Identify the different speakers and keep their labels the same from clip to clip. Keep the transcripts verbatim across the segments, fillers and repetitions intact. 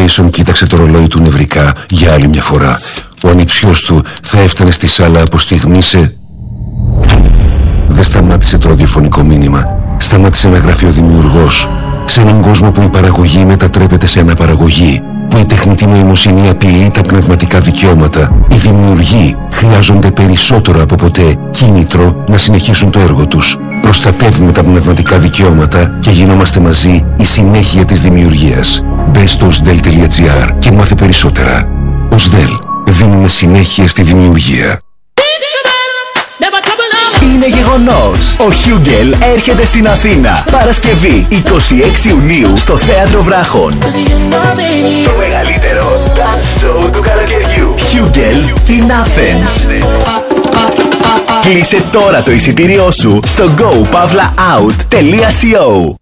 Speaker 1: Μάισον κοίταξε το ρολόι του νευρικά για άλλη μια φορά. Ο ανιψιός του θα έφτανε στη σάλα από στιγμή σε... Δεν σταμάτησε το ραδιοφωνικό μήνυμα. Σταμάτησε να γράφει ο δημιουργός. Σε έναν κόσμο που η παραγωγή μετατρέπεται σε αναπαραγωγή, που η τεχνητή νοημοσύνη απειλεί τα πνευματικά δικαιώματα, οι δημιουργοί χρειάζονται περισσότερο από ποτέ κίνητρο να συνεχίσουν το έργο τους. Προστατεύουμε τα πνευματικά δικαιώματα και γινόμαστε μαζί η συνέχεια της δημιουργίας. Μπε στο οσδέλ τελεία τζι άρ και μάθε περισσότερα. οσδέλ. Δίνουμε συνέχεια στη δημιουργία.
Speaker 2: Είναι γεγονός! Ο Χιούγκελ έρχεται στην Αθήνα. Παρασκευή είκοσι έξι Ιουνίου στο Θέατρο Βράχων. Το μεγαλύτερο dance show του καλοκαιριού. Χιούγκελ in Athens. Κλείσε τώρα το εισιτήριό σου στο go pavla out τελεία co.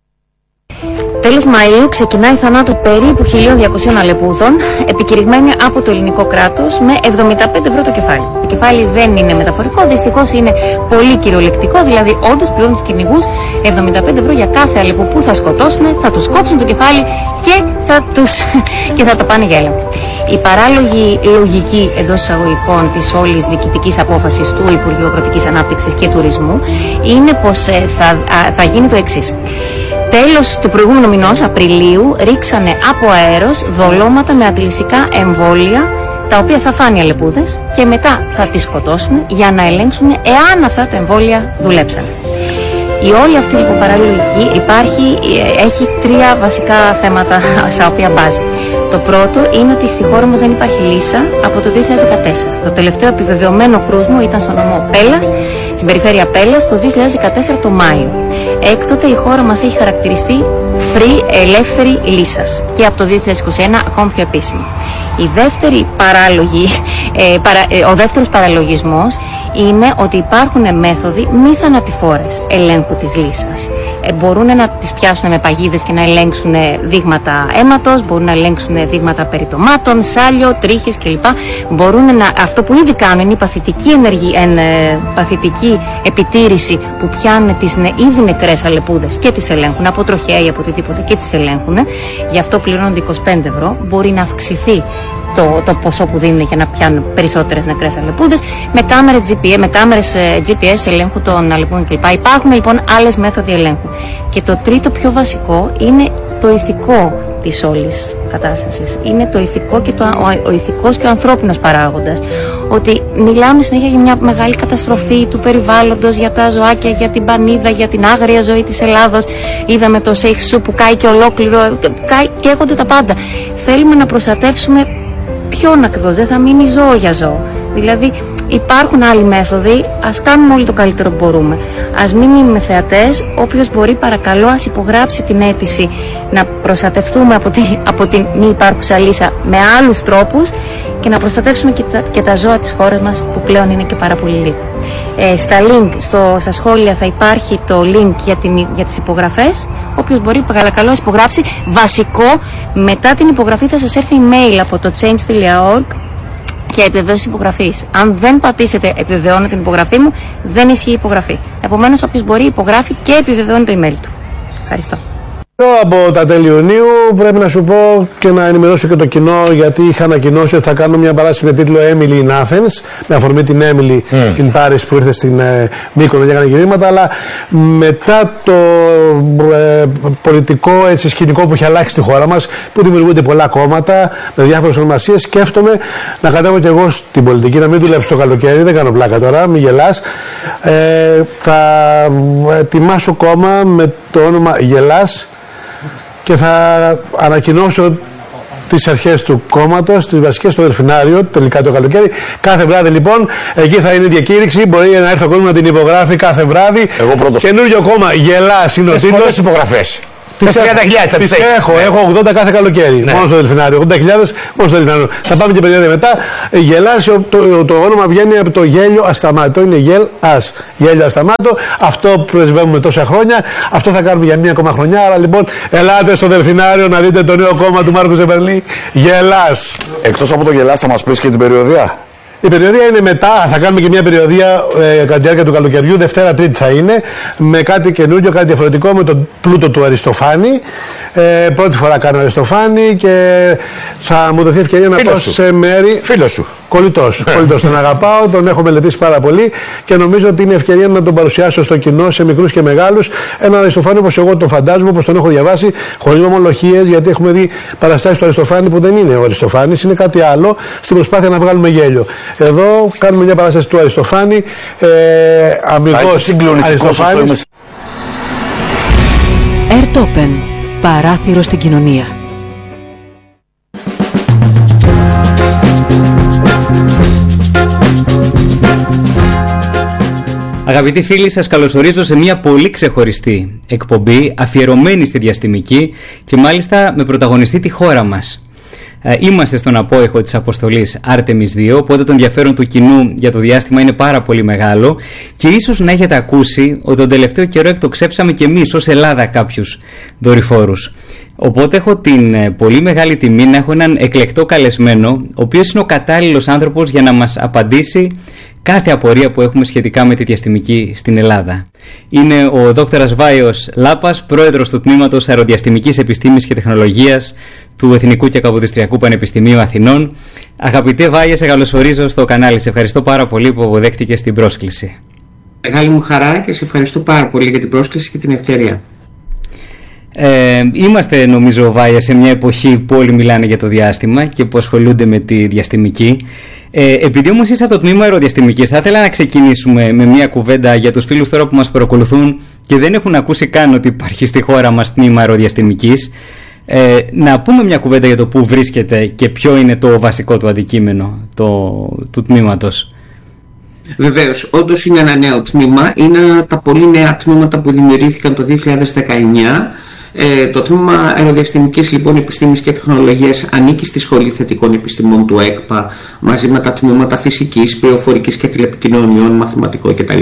Speaker 3: Τέλος Μαΐου ξεκινάει η θανάτου περίπου χίλια διακοσίων Αλεπούδων, επικηρυγμένη από το ελληνικό κράτος με εβδομήντα πέντε ευρώ το κεφάλι. Το κεφάλι δεν είναι μεταφορικό, δυστυχώς είναι πολύ κυριολεκτικό, δηλαδή όντως πληρώνουν τους κυνηγούς εβδομήντα πέντε ευρώ για κάθε αλεπού που θα σκοτώσουν, θα τους κόψουν το κεφάλι και θα, τους... και θα τα πάνε για έλεγχο. Η παράλογη λογική εντός εισαγωγικών της όλης διοικητικής απόφασης του Υπουργείου Αγροτικής Ανάπτυξης και Τουρισμού είναι πως θα, θα γίνει το εξής. Τέλος του προηγούμενου μηνός, Απριλίου, ρίξανε από αέρος δολώματα με αντιλυσικά εμβόλια, τα οποία θα φάνε οι αλεπούδες και μετά θα τις σκοτώσουν για να ελέγξουν εάν αυτά τα εμβόλια δουλέψαν. Η όλη αυτή λοιπόν παραλογική υπάρχει, έχει τρία βασικά θέματα στα οποία μπάζει. Το πρώτο είναι ότι στη χώρα μας δεν υπάρχει λύσα από το δύο χιλιάδες δεκατέσσερα. Το τελευταίο επιβεβαιωμένο κρούσμα ήταν στο νομό Πέλλας, στην περιφέρεια Πέλλας, το δύο χιλιάδες δεκατέσσερα το Μάιο. Έκτοτε η χώρα μας έχει χαρακτηριστεί free, ελεύθερη λύσας και από το δύο χιλιάδες είκοσι ένα ακόμη πιο επίσημη. Η δεύτερη παράλογη, ε, παρα, ε, ο δεύτερος παραλογισμός είναι ότι υπάρχουν μέθοδοι μη θανατηφόρες ελέγχου της λύσας. Ε, μπορούν να τις πιάσουν με παγίδες και να ελέγξουν δείγματα αίματος, μπορούν να ελέγξουν δείγματα περιτομάτων, σάλιο, τρίχες κλπ. Μπορούν να, αυτό που ήδη κάνουν είναι η παθητική, ενεργή, εν, ε, παθητική επιτήρηση που πιάνουν τις ν, ήδη νεκρές αλεπούδες και τις ελέγχουν από τροχέα ή από οτιδήποτε και τις ελέγχουν. Γι' αυτό πληρώνονται είκοσι πέντε ευρώ. Μπορεί να αυξηθεί Το, το ποσό που δίνουν για να πιάνουν περισσότερες νεκρές αλεπούδες με κάμερες τζι πι ες, με κάμερες τζι πι ες ελέγχου των αλεπούδων κλπ. Υπάρχουν λοιπόν άλλες μέθοδοι ελέγχου. Και το τρίτο πιο βασικό είναι το ηθικό της όλης κατάστασης. Είναι το ηθικό και το, ο, ο ηθικός και ο ανθρώπινος παράγοντας. Ότι μιλάμε συνέχεια για μια μεγάλη καταστροφή του περιβάλλοντος, για τα ζωάκια, για την πανίδα, για την άγρια ζωή της Ελλάδος. Είδαμε το Σέιχ-Σου που κάει και ολόκληρο, κάει, καίγονται τα πάντα. Θέλουμε να προστατεύσουμε ποιον ακριβώς, δεν θα μείνει ζώο για ζώο. Δηλαδή υπάρχουν άλλοι μέθοδοι, ας κάνουμε όλοι το καλύτερο που μπορούμε. Ας μην μείνουμε θεατές, όποιος μπορεί παρακαλώ ας υπογράψει την αίτηση να προστατευτούμε από, τη, από την μη υπάρχουσα λύσα με άλλους τρόπους και να προστατεύσουμε και τα, και τα ζώα της χώρας μας που πλέον είναι και πάρα πολύ λίγα. Ε, στα link, στο, στα σχόλια θα υπάρχει το link για, την, για τις υπογραφές. Όποιος μπορεί παρακαλώ ας υπογράψει. Βασικό, μετά την υπογραφή θα σας έρθει email από το change τελεία org και επιβεβαίωση υπογραφής. Αν δεν πατήσετε επιβεβαιώνω την υπογραφή μου, δεν ισχύει η υπογραφή. Επομένως, όποιος μπορεί υπογράφει και επιβεβαιώνει το email του. Ευχαριστώ.
Speaker 4: Από τα τέλη Ιουνίου πρέπει να σου πω και να ενημερώσω και το κοινό, γιατί είχα ανακοινώσει ότι θα κάνω μια παράσταση με τίτλο Emily in Athens, με αφορμή την Emily mm. in Paris που ήρθε στην ε, Μύκονο και έκανε γυρίσματα, αλλά μετά το ε, πολιτικό έτσι, σκηνικό που έχει αλλάξει στη χώρα μας, που δημιουργούνται πολλά κόμματα με διάφορες ονομασίες, σκέφτομαι να κατέβω και εγώ στην πολιτική, να μην δουλέψω το καλοκαίρι, δεν κάνω πλάκα τώρα, μην γελάς. Ε, θα ετοιμάσω κόμμα με το όνομα Γελάς και θα ανακοινώσω τις αρχές του κόμματος, τις βασικές στο Δελφινάριο, τελικά το καλοκαίρι. Κάθε βράδυ λοιπόν, εκεί θα είναι η διακήρυξη. Μπορεί να έρθει ο κόσμος να την υπογράφει κάθε βράδυ.
Speaker 5: Εγώ πρώτος.
Speaker 4: Καινούριο κόμμα, Γελάς είναι ο τίτλος.
Speaker 5: Πολλές υπογραφές.
Speaker 4: Τις τριάντα χιλιάδες θα τις έχω, ναι. Έχω ογδόντα κάθε καλοκαίρι. Ναι. Μόνο στο Δελφινάριο. ογδόντα χιλιάδες μόνο στο Δελφινάριο. Θα πάμε και περίοδο μετά. Γελάς, το, το, το όνομα βγαίνει από το γέλιο ασταμάτητο. Είναι γελ ας. Γέλιο ασταμάτητο. Αυτό που πρεσβεύουμε τόσα χρόνια. Αυτό θα κάνουμε για μία ακόμα χρονιά. Άρα λοιπόν, ελάτε στο Δελφινάριο να δείτε το νέο κόμμα του Μάρκου Ζεβερλή. Γελάς.
Speaker 5: Εκτός από το Γελάς, θα μας πεις και την περιοδία.
Speaker 4: Η περιοδία είναι μετά, θα κάνουμε και μια περιοδία ε, κατά τη διάρκεια του καλοκαιριού, Δευτέρα Τρίτη θα είναι, με κάτι καινούριο, κάτι διαφορετικό, με τον πλούτο του Αριστοφάνη. Ε, πρώτη φορά κάνω Αριστοφάνη και θα μου δοθεί ευκαιρία να πάω σε μέρη.
Speaker 5: Φίλος σου.
Speaker 4: Κολλητός. Κολλητός. Τον αγαπάω, τον έχω μελετήσει πάρα πολύ και νομίζω ότι είναι ευκαιρία να τον παρουσιάσω στο κοινό, σε μικρούς και μεγάλους. Ένα Αριστοφάνη όπως εγώ τον φαντάζομαι, όπως τον έχω διαβάσει, χωρίς ομολογίες, γιατί έχουμε δει παραστάσεις του Αριστοφάνη που δεν είναι ο Αριστοφάνης, είναι κάτι άλλο, στην προσπάθεια να βγάλουμε γέλιο. Εδώ κάνουμε μια παράσταση του Αριστοφάνη, ε, αμυγός Αριστοφάνης.
Speaker 6: Airtopen. Παράθυρο στην κοινωνία.
Speaker 7: Αγαπητοί φίλοι, σας καλωσορίζω σε μια πολύ ξεχωριστή εκπομπή αφιερωμένη στη διαστημική και μάλιστα με πρωταγωνιστή τη χώρα μας. Είμαστε στον απόϊχο της αποστολής Άρτεμις δύο, οπότε το ενδιαφέρον του κοινού για το διάστημα είναι πάρα πολύ μεγάλο και ίσως να έχετε ακούσει ότι τον τελευταίο καιρό εκτοξεύσαμε και εμείς ως Ελλάδα κάποιους δορυφόρους. Οπότε έχω την πολύ μεγάλη τιμή να έχω έναν εκλεκτό καλεσμένο, ο οποίος είναι ο κατάλληλος άνθρωπος για να μας απαντήσει κάθε απορία που έχουμε σχετικά με τη διαστημική στην Ελλάδα. Είναι ο δόκτωρας Βάιος Λάπας, πρόεδρος του Τμήματος Αεροδιαστημικής Επιστήμης και Τεχνολογίας του Εθνικού και Καποδιστριακού Πανεπιστημίου Αθηνών. Αγαπητέ Βάιε, σε καλωσορίζω στο κανάλι. Σε ευχαριστώ πάρα πολύ που αποδέχτηκες την πρόσκληση.
Speaker 8: Μεγάλη μου χαρά και σε ευχαριστώ πάρα πολύ για την πρόσκληση και την ευκαιρία.
Speaker 7: Ε, είμαστε νομίζω Βάια σε μια εποχή που όλοι μιλάνε για το διάστημα και που ασχολούνται με τη διαστημική. Ε, επειδή όμως είσαι από το τμήμα αεροδιαστημικής, θα ήθελα να ξεκινήσουμε με μια κουβέντα για τους φίλους τώρα που μας παρακολουθούν και δεν έχουν ακούσει καν ότι υπάρχει στη χώρα μας τμήμα αεροδιαστημικής. Ε, να πούμε μια κουβέντα για το πού βρίσκεται και ποιο είναι το βασικό του αντικείμενο το, του τμήματος.
Speaker 8: Βεβαίως, όντως είναι ένα νέο τμήμα. Είναι τα πολύ νέα τμήματα που δημιουργήθηκαν το δύο χιλιάδες δεκαεννιά. Ε, το τμήμα Αεροδιαστημικής λοιπόν Επιστήμης και Τεχνολογίας ανήκει στη Σχολή Θετικών Επιστημών του ΕΚΠΑ μαζί με τα τμήματα Φυσικής, Πληροφορικής και Τηλεπικοινωνιών, Μαθηματικό κτλ.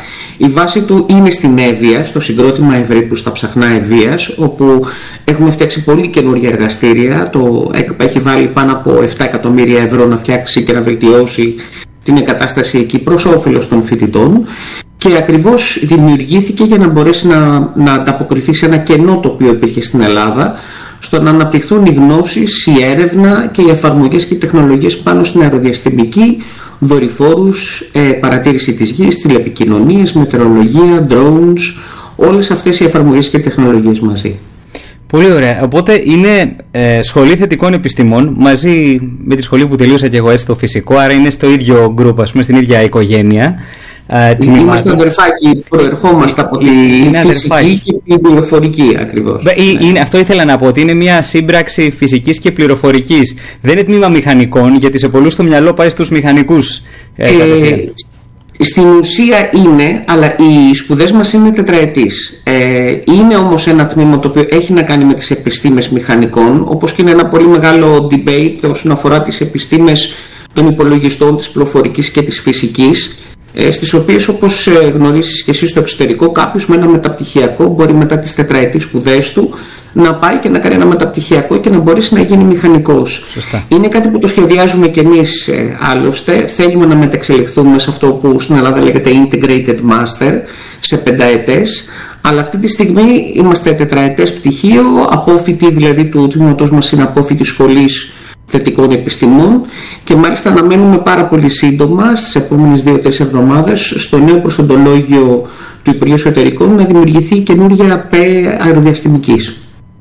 Speaker 8: Η βάση του είναι στην Εύβοια, στο συγκρότημα Ευρύππου στα Ψαχνά Ευβοίας, όπου έχουμε φτιάξει πολύ καινούργια εργαστήρια. Το ΕΚΠΑ έχει βάλει πάνω από επτά εκατομμύρια ευρώ να φτιάξει και να βελτιώσει την εγκατάσταση εκεί προς όφελος των φοιτητών και ακριβώς δημιουργήθηκε για να μπορέσει να, να ανταποκριθεί σε ένα κενό το οποίο υπήρχε στην Ελλάδα, στο να αναπτυχθούν οι γνώσεις, η έρευνα και οι εφαρμογές και οι τεχνολογίες πάνω στην αεροδιαστημική, δορυφόρους, ε, παρατήρηση της γης, τηλεπικοινωνίες, μετεωρολογία, drones, όλες αυτές οι εφαρμογές και τεχνολογίες μαζί.
Speaker 7: Πολύ ωραία. Οπότε είναι ε, Σχολή Θετικών Επιστημών μαζί με τη σχολή που τελείωσα και εγώ έτσι στο φυσικό, άρα είναι στο ίδιο γκρουπ, ας πούμε, στην ίδια οικογένεια. Ε,
Speaker 8: Είμαστε αδερφάκι, προερχόμαστε από τη είναι φυσική αδερφάκι. Και την πληροφορική ακριβώς.
Speaker 7: Ε, ναι. είναι, αυτό ήθελα να πω, ότι είναι μια σύμπραξη φυσικής και πληροφορικής. Δεν είναι τμήμα μηχανικών, γιατί σε πολλούς στο μυαλό πάει στους μηχανικούς. Ε,
Speaker 8: ε, Στην ουσία είναι, αλλά οι σπουδές μας είναι τετραετής. Ε, είναι όμως ένα τμήμα το οποίο έχει να κάνει με τις επιστήμες μηχανικών, όπως και είναι ένα πολύ μεγάλο debate όσον αφορά τις επιστήμες των υπολογιστών, της πληροφορικής και της φυσικής, ε, στις οποίες, όπως γνωρίζεις και εσύ στο εξωτερικό, κάποιος με ένα μεταπτυχιακό μπορεί μετά τις τετραετής σπουδές του να πάει και να κάνει ένα μεταπτυχιακό και να μπορέσει να γίνει μηχανικός.
Speaker 7: Σωστά.
Speaker 8: Είναι κάτι που το σχεδιάζουμε κι εμείς ε, άλλωστε. Θέλουμε να μεταξελιχθούμε σε αυτό που στην Ελλάδα λέγεται Integrated Master, σε πενταετές. Αλλά αυτή τη στιγμή είμαστε τετραετές πτυχίο, απόφοιτοι δηλαδή του τμήματός μας είναι απόφοιτοι Σχολής Θετικών Επιστημών και μάλιστα αναμένουμε πάρα πολύ σύντομα στις επόμενες δύο τρεις εβδομάδες στο νέο προσοντολόγιο του Υπουργείου Εσωτερικών να δημιουργηθεί καινούργια ΠΕ αεροδιαστημικής.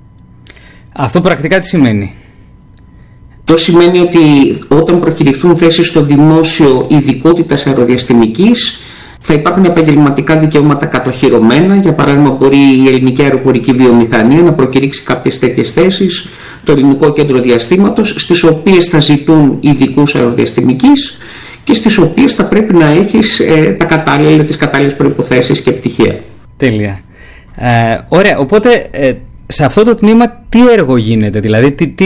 Speaker 7: Αυτό πρακτικά τι σημαίνει?
Speaker 8: Το σημαίνει ότι όταν προκηρυχθούν θέσεις στο δημόσιο ειδικότητας αεροδιαστημικής θα υπάρχουν επαγγελματικά δικαιώματα κατοχυρωμένα. Για παράδειγμα, μπορεί η ελληνική αεροπορική βιομηχανία να προκηρύξει κάποιες τέτοιες θέσεις, το Ελληνικό Κέντρο Διαστήματος, στις οποίες θα ζητούν ειδικούς αεροδιαστημικής και στις οποίες θα πρέπει να έχεις ε, τα κατάλληλα, τις κατάλληλες προϋποθέσεις και πτυχία.
Speaker 7: Τέλεια. Ε, ωραία, οπότε ε, σε αυτό το τμήμα τι έργο γίνεται, δηλαδή τι, τι,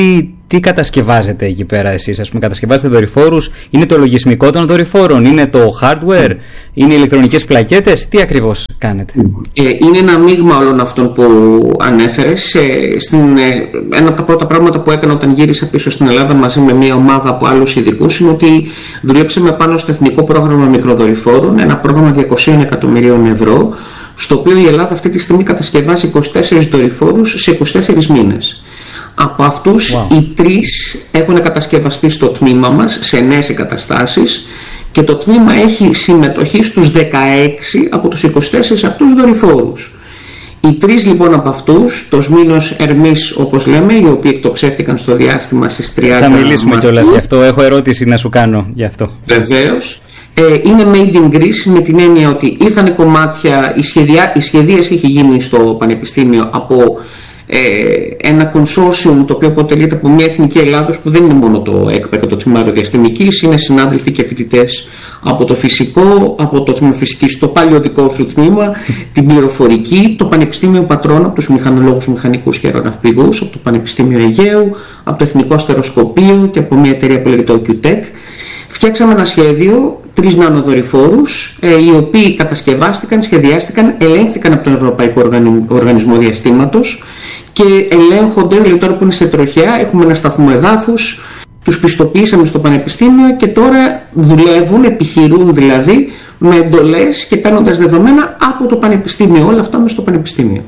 Speaker 7: τι κατασκευάζετε εκεί πέρα εσείς? Ας πούμε, κατασκευάζετε δορυφόρους, είναι το λογισμικό των δορυφόρων, είναι το hardware, είναι οι ηλεκτρονικές πλακέτες, τι ακριβώς κάνετε?
Speaker 8: Ε, είναι ένα μείγμα όλων αυτών που ανέφερες. Ε, στην, ε, ένα από τα πρώτα πράγματα που έκανα όταν γύρισα πίσω στην Ελλάδα μαζί με μια ομάδα από άλλους ειδικούς είναι ότι δουλέψαμε πάνω στο Εθνικό Πρόγραμμα Μικροδορυφόρων, ένα πρόγραμμα διακόσια εκατομμυρίων ευρώ, στο οποίο η Ελλάδα αυτή τη στιγμή κατασκευάζει είκοσι τέσσερις δορυφόρους σε είκοσι τέσσερις μήνες. Από αυτούς wow. οι τρεις έχουν κατασκευαστεί στο τμήμα μας σε νέες εγκαταστάσεις και το τμήμα έχει συμμετοχή στους δεκαέξι από τους είκοσι τέσσερις αυτούς δορυφόρους. Οι τρεις λοιπόν από αυτούς, το Σμήνος Ερμής όπως λέμε, οι οποίοι εκτοξεύτηκαν στο διάστημα στις τριάντα.
Speaker 7: Θα μιλήσουμε κιόλας γι' αυτό, έχω ερώτηση να σου κάνω γι' αυτό.
Speaker 8: Βεβαίως. Ε, είναι made in Greece με την έννοια ότι ήρθαν κομμάτια, η, σχεδιά, η σχεδίαση έχει γίνει στο Πανεπιστήμιο από ε, ένα consortium το οποίο αποτελείται από μια εθνική Ελλάδος που δεν είναι μόνο το ΕΚΠΑ και το Τμήμα Αεροδιαστημικής, είναι συνάδελφοι και φοιτητές από το φυσικό, από το Τμήμα Φυσικής, το πάλι δικό σου τμήμα, την πληροφορική, το Πανεπιστήμιο Πατρών, από τους μηχανολόγους, μηχανικούς και αεροναυπηγούς, από το Πανεπιστήμιο Αιγαίου, από το Εθνικό Αστεροσκοπείο και από μια εταιρεία που λέγεται OcuTech. Φτιάξαμε ένα σχέδιο, τρεις νανοδορυφόρους, ε, οι οποίοι κατασκευάστηκαν, σχεδιάστηκαν, ελέγχθηκαν από τον Ευρωπαϊκό Οργανισμό Διαστήματος και ελέγχονται, δηλαδή τώρα που είναι σε τροχέα, έχουμε ένα σταθμό εδάφους, τους πιστοποιήσαμε στο Πανεπιστήμιο και τώρα δουλεύουν, επιχειρούν δηλαδή, με εντολές και παίρνοντας δεδομένα από το Πανεπιστήμιο, όλα αυτά μέσα στο Πανεπιστήμιο.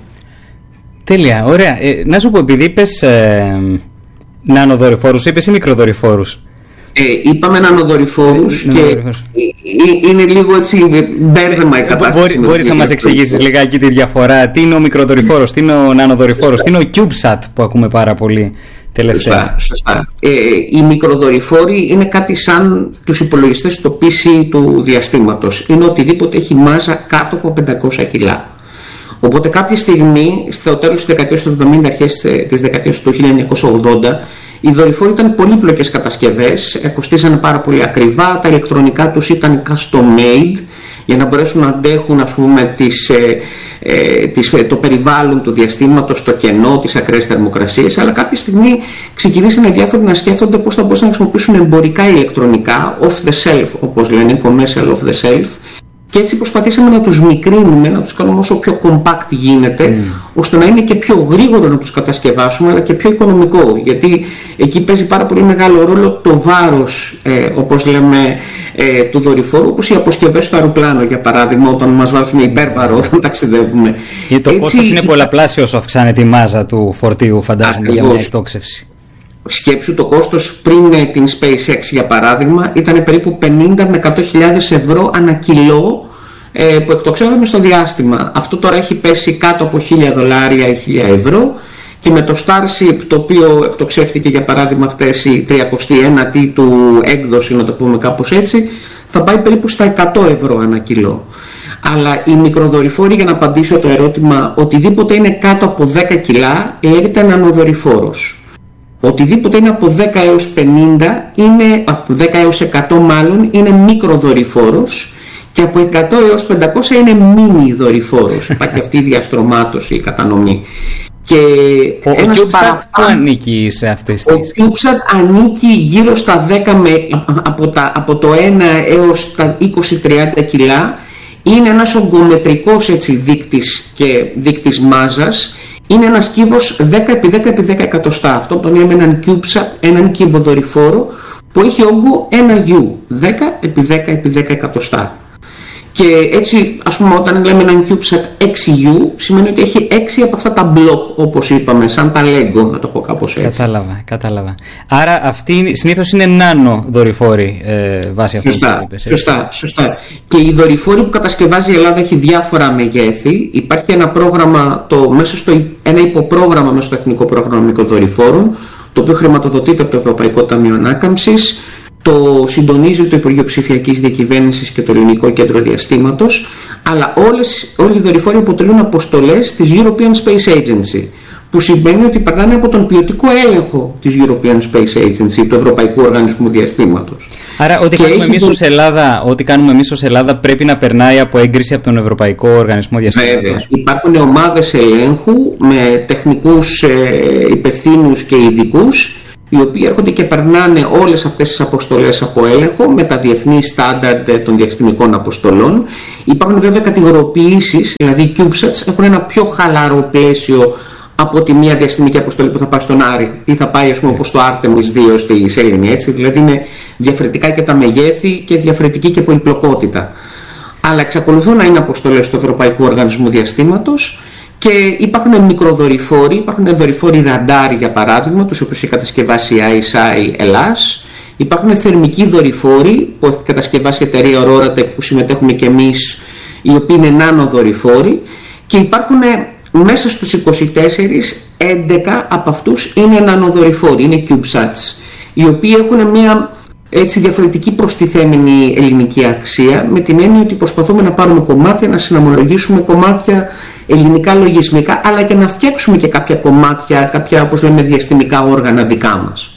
Speaker 7: Τέλεια, ωραία. Ε, να σου πω, επειδή είπες ε, νανοδορυφόρους, είπες ή μικροδορυφόρους?
Speaker 8: Ε, είπαμε νανοδορυφόρους και είναι λίγο έτσι μπέρδεμα η κατάσταση. Μπορεί,
Speaker 7: μπορείς να μας εξηγήσεις λιγάκι τη διαφορά? Τι είναι ο μικροδορυφόρος, τι είναι ο νανοδορυφόρος, τι είναι ο CubeSat που ακούμε πάρα πολύ τελευταία?
Speaker 8: Σωστά, σωστά. Ε, οι μικροδορυφόροι είναι κάτι σαν τους υπολογιστές στο πι σι του διαστήματος. Είναι οτιδήποτε έχει μάζα κάτω από πεντακόσια κιλά. Οπότε κάποια στιγμή, στο τέλος της δεκαετίας του εβδομήντα, αρχές της δεκαετίας του χίλια εννιακόσια ογδόντα, οι δορυφόροι ήταν πολύπλοκες κατασκευές, κοστίζανε πάρα πολύ ακριβά, τα ηλεκτρονικά τους ήταν custom made για να μπορέσουν να αντέχουν, ας πούμε, τις, ε, ε, τις, το περιβάλλον του διαστήματος, το κενό, τις ακραίες θερμοκρασίες, αλλά κάποια στιγμή ξεκινήσανε οι διάφοροι να σκέφτονται πώς θα μπορούσαν να χρησιμοποιήσουν εμπορικά ηλεκτρονικά, off the shelf όπως λένε, commercial off the shelf. Και έτσι προσπαθήσαμε να τους μικρύνουμε, να τους κάνουμε όσο πιο compact γίνεται, mm. ώστε να είναι και πιο γρήγορο να τους κατασκευάσουμε, αλλά και πιο οικονομικό. Γιατί εκεί παίζει πάρα πολύ μεγάλο ρόλο το βάρος, ε, όπως λέμε, ε, του δορυφόρου, όπως οι αποσκευές στο αεροπλάνο, για παράδειγμα, όταν μας βάζουμε υπέρβαρο όταν ταξιδεύουμε.
Speaker 7: Γιατί το έτσι, κόστος είναι πολλαπλάσιο όσο αυξάνεται η μάζα του φορτίου, φαντάζομαι, ακριβώς, για μια εκτόξευση.
Speaker 8: Σκέψου το κόστος πριν την SpaceX για παράδειγμα ήταν περίπου πενήντα με εκατό χιλιάδες ευρώ ανά κιλό ε, που εκτοξεύαμε στο διάστημα. Αυτό τώρα έχει πέσει κάτω από χίλια δολάρια ή χίλια ευρώ και με το Starship, το οποίο εκτοξεύτηκε για παράδειγμα χτες η τριακοστή ένατη του έκδοση, να το πούμε κάπως έτσι, θα πάει περίπου στα εκατό ευρώ ανά κιλό. Αλλά οι μικροδορυφόροι, για να απαντήσω το ερώτημα, οτιδήποτε είναι κάτω από δέκα κιλά λέγεται νανοδορυφόρος. Οτιδήποτε είναι από δέκα έως πενήντα, είναι, από δέκα έως εκατό μάλλον, είναι μικροδορυφόρος και από εκατό έως πεντακόσια είναι μίνι δορυφόρος. Υπάρχει αυτή η διαστρωμάτωση, η κατανομή. Και
Speaker 7: ο ο CubeSat που ανήκει σε αυτές τις?
Speaker 8: Ο CubeSat ανήκει γύρω στα δέκα με, από, τα, από το ένα έως τα είκοσι με τριάντα κιλά. Είναι ένας ογκομετρικός έτσι, δείκτης και δείκτης μάζας. Είναι ένας κύβος δέκα επί δέκα επί δέκα εκατοστά. Αυτό τον λέμε έναν CubeSat, έναν κύβο δορυφόρο που έχει όγκο ένα U, δέκα επί δέκα επί δέκα εκατοστά. Και έτσι, ας πούμε, όταν λέμε έναν CubeSat έξι γιου, σημαίνει ότι έχει έξι από αυτά τα μπλοκ, όπως είπαμε, σαν τα Lego, να το πω κάπως έτσι.
Speaker 7: Κατάλαβα, κατάλαβα. Άρα αυτοί συνήθως είναι νάνο δορυφόροι ε, βάσει αυτού που είπες.
Speaker 8: Σωστά, σωστά. Και οι δορυφόροι που κατασκευάζει η Ελλάδα έχει διάφορα μεγέθη. Υπάρχει ένα πρόγραμμα, το, μέσα στο, ένα υποπρόγραμμα μέσα στο Εθνικό Πρόγραμμα Μικροδορυφόρων, το οποίο χρηματοδοτείται από το Ευρωπαϊκό Ταμείο Ανάκαμψης. Το συντονίζει το Υπουργείο Ψηφιακής Διακυβέρνησης και το Ελληνικό Κέντρο Διαστήματος, αλλά όλες, όλοι οι δορυφόροι αποτελούν αποστολές της European Space Agency, που σημαίνει ότι περνάνε από τον ποιοτικό έλεγχο της European Space Agency, του Ευρωπαϊκού Οργανισμού Διαστήματος.
Speaker 7: Άρα ό,τι κάνουμε, εμείς ως Ελλάδα, ό,τι κάνουμε εμείς ως Ελλάδα πρέπει να περνάει από έγκριση από τον Ευρωπαϊκό Οργανισμό Διαστήματος.
Speaker 8: Βέβαια. Υπάρχουν ομάδες ελέγχου με τεχνικούς ε, υπευθύνους και ειδικούς, οι οποίοι έρχονται και περνάνε όλες αυτές τις αποστολές από έλεγχο με τα διεθνή στάνταρ των διαστημικών αποστολών. Υπάρχουν βέβαια κατηγοροποιήσεις, δηλαδή οι CubeSats έχουν ένα πιο χαλαρό πλαίσιο από τη μία διαστημική αποστολή που θα πάει στον Άρη ή θα πάει, ας πούμε, όπως το Artemis δύο στη Σελήνη, έτσι. Δηλαδή είναι διαφορετικά και τα μεγέθη και διαφορετική και πολυπλοκότητα. Αλλά εξακολουθούν να είναι αποστολές του Ευρωπαϊκού Οργανισμού Διαστήματος και υπάρχουν μικροδορυφόροι, υπάρχουν δορυφόροι ραντάρ για παράδειγμα, τους οποίους έχει κατασκευάσει η άι ες άι Ελλάς. Υπάρχουν θερμικοί δορυφόροι που έχει κατασκευάσει η εταιρεία Aurora που συμμετέχουμε και εμείς, οι οποίοι είναι νάνο-δορυφόροι, και υπάρχουν μέσα στους είκοσι τέσσερα, έντεκα από αυτούς είναι νανοδορυφόροι, είναι CubeSats, οι οποίοι έχουν μια έτσι διαφορετική προστιθέμενη ελληνική αξία, με την έννοια ότι προσπαθούμε να πάρουμε κομμάτια, να συναμολογήσουμε κομμάτια ελληνικά λογισμικά, αλλά και να φτιάξουμε και κάποια κομμάτια, κάποια, όπως λέμε, διαστημικά όργανα δικά μας.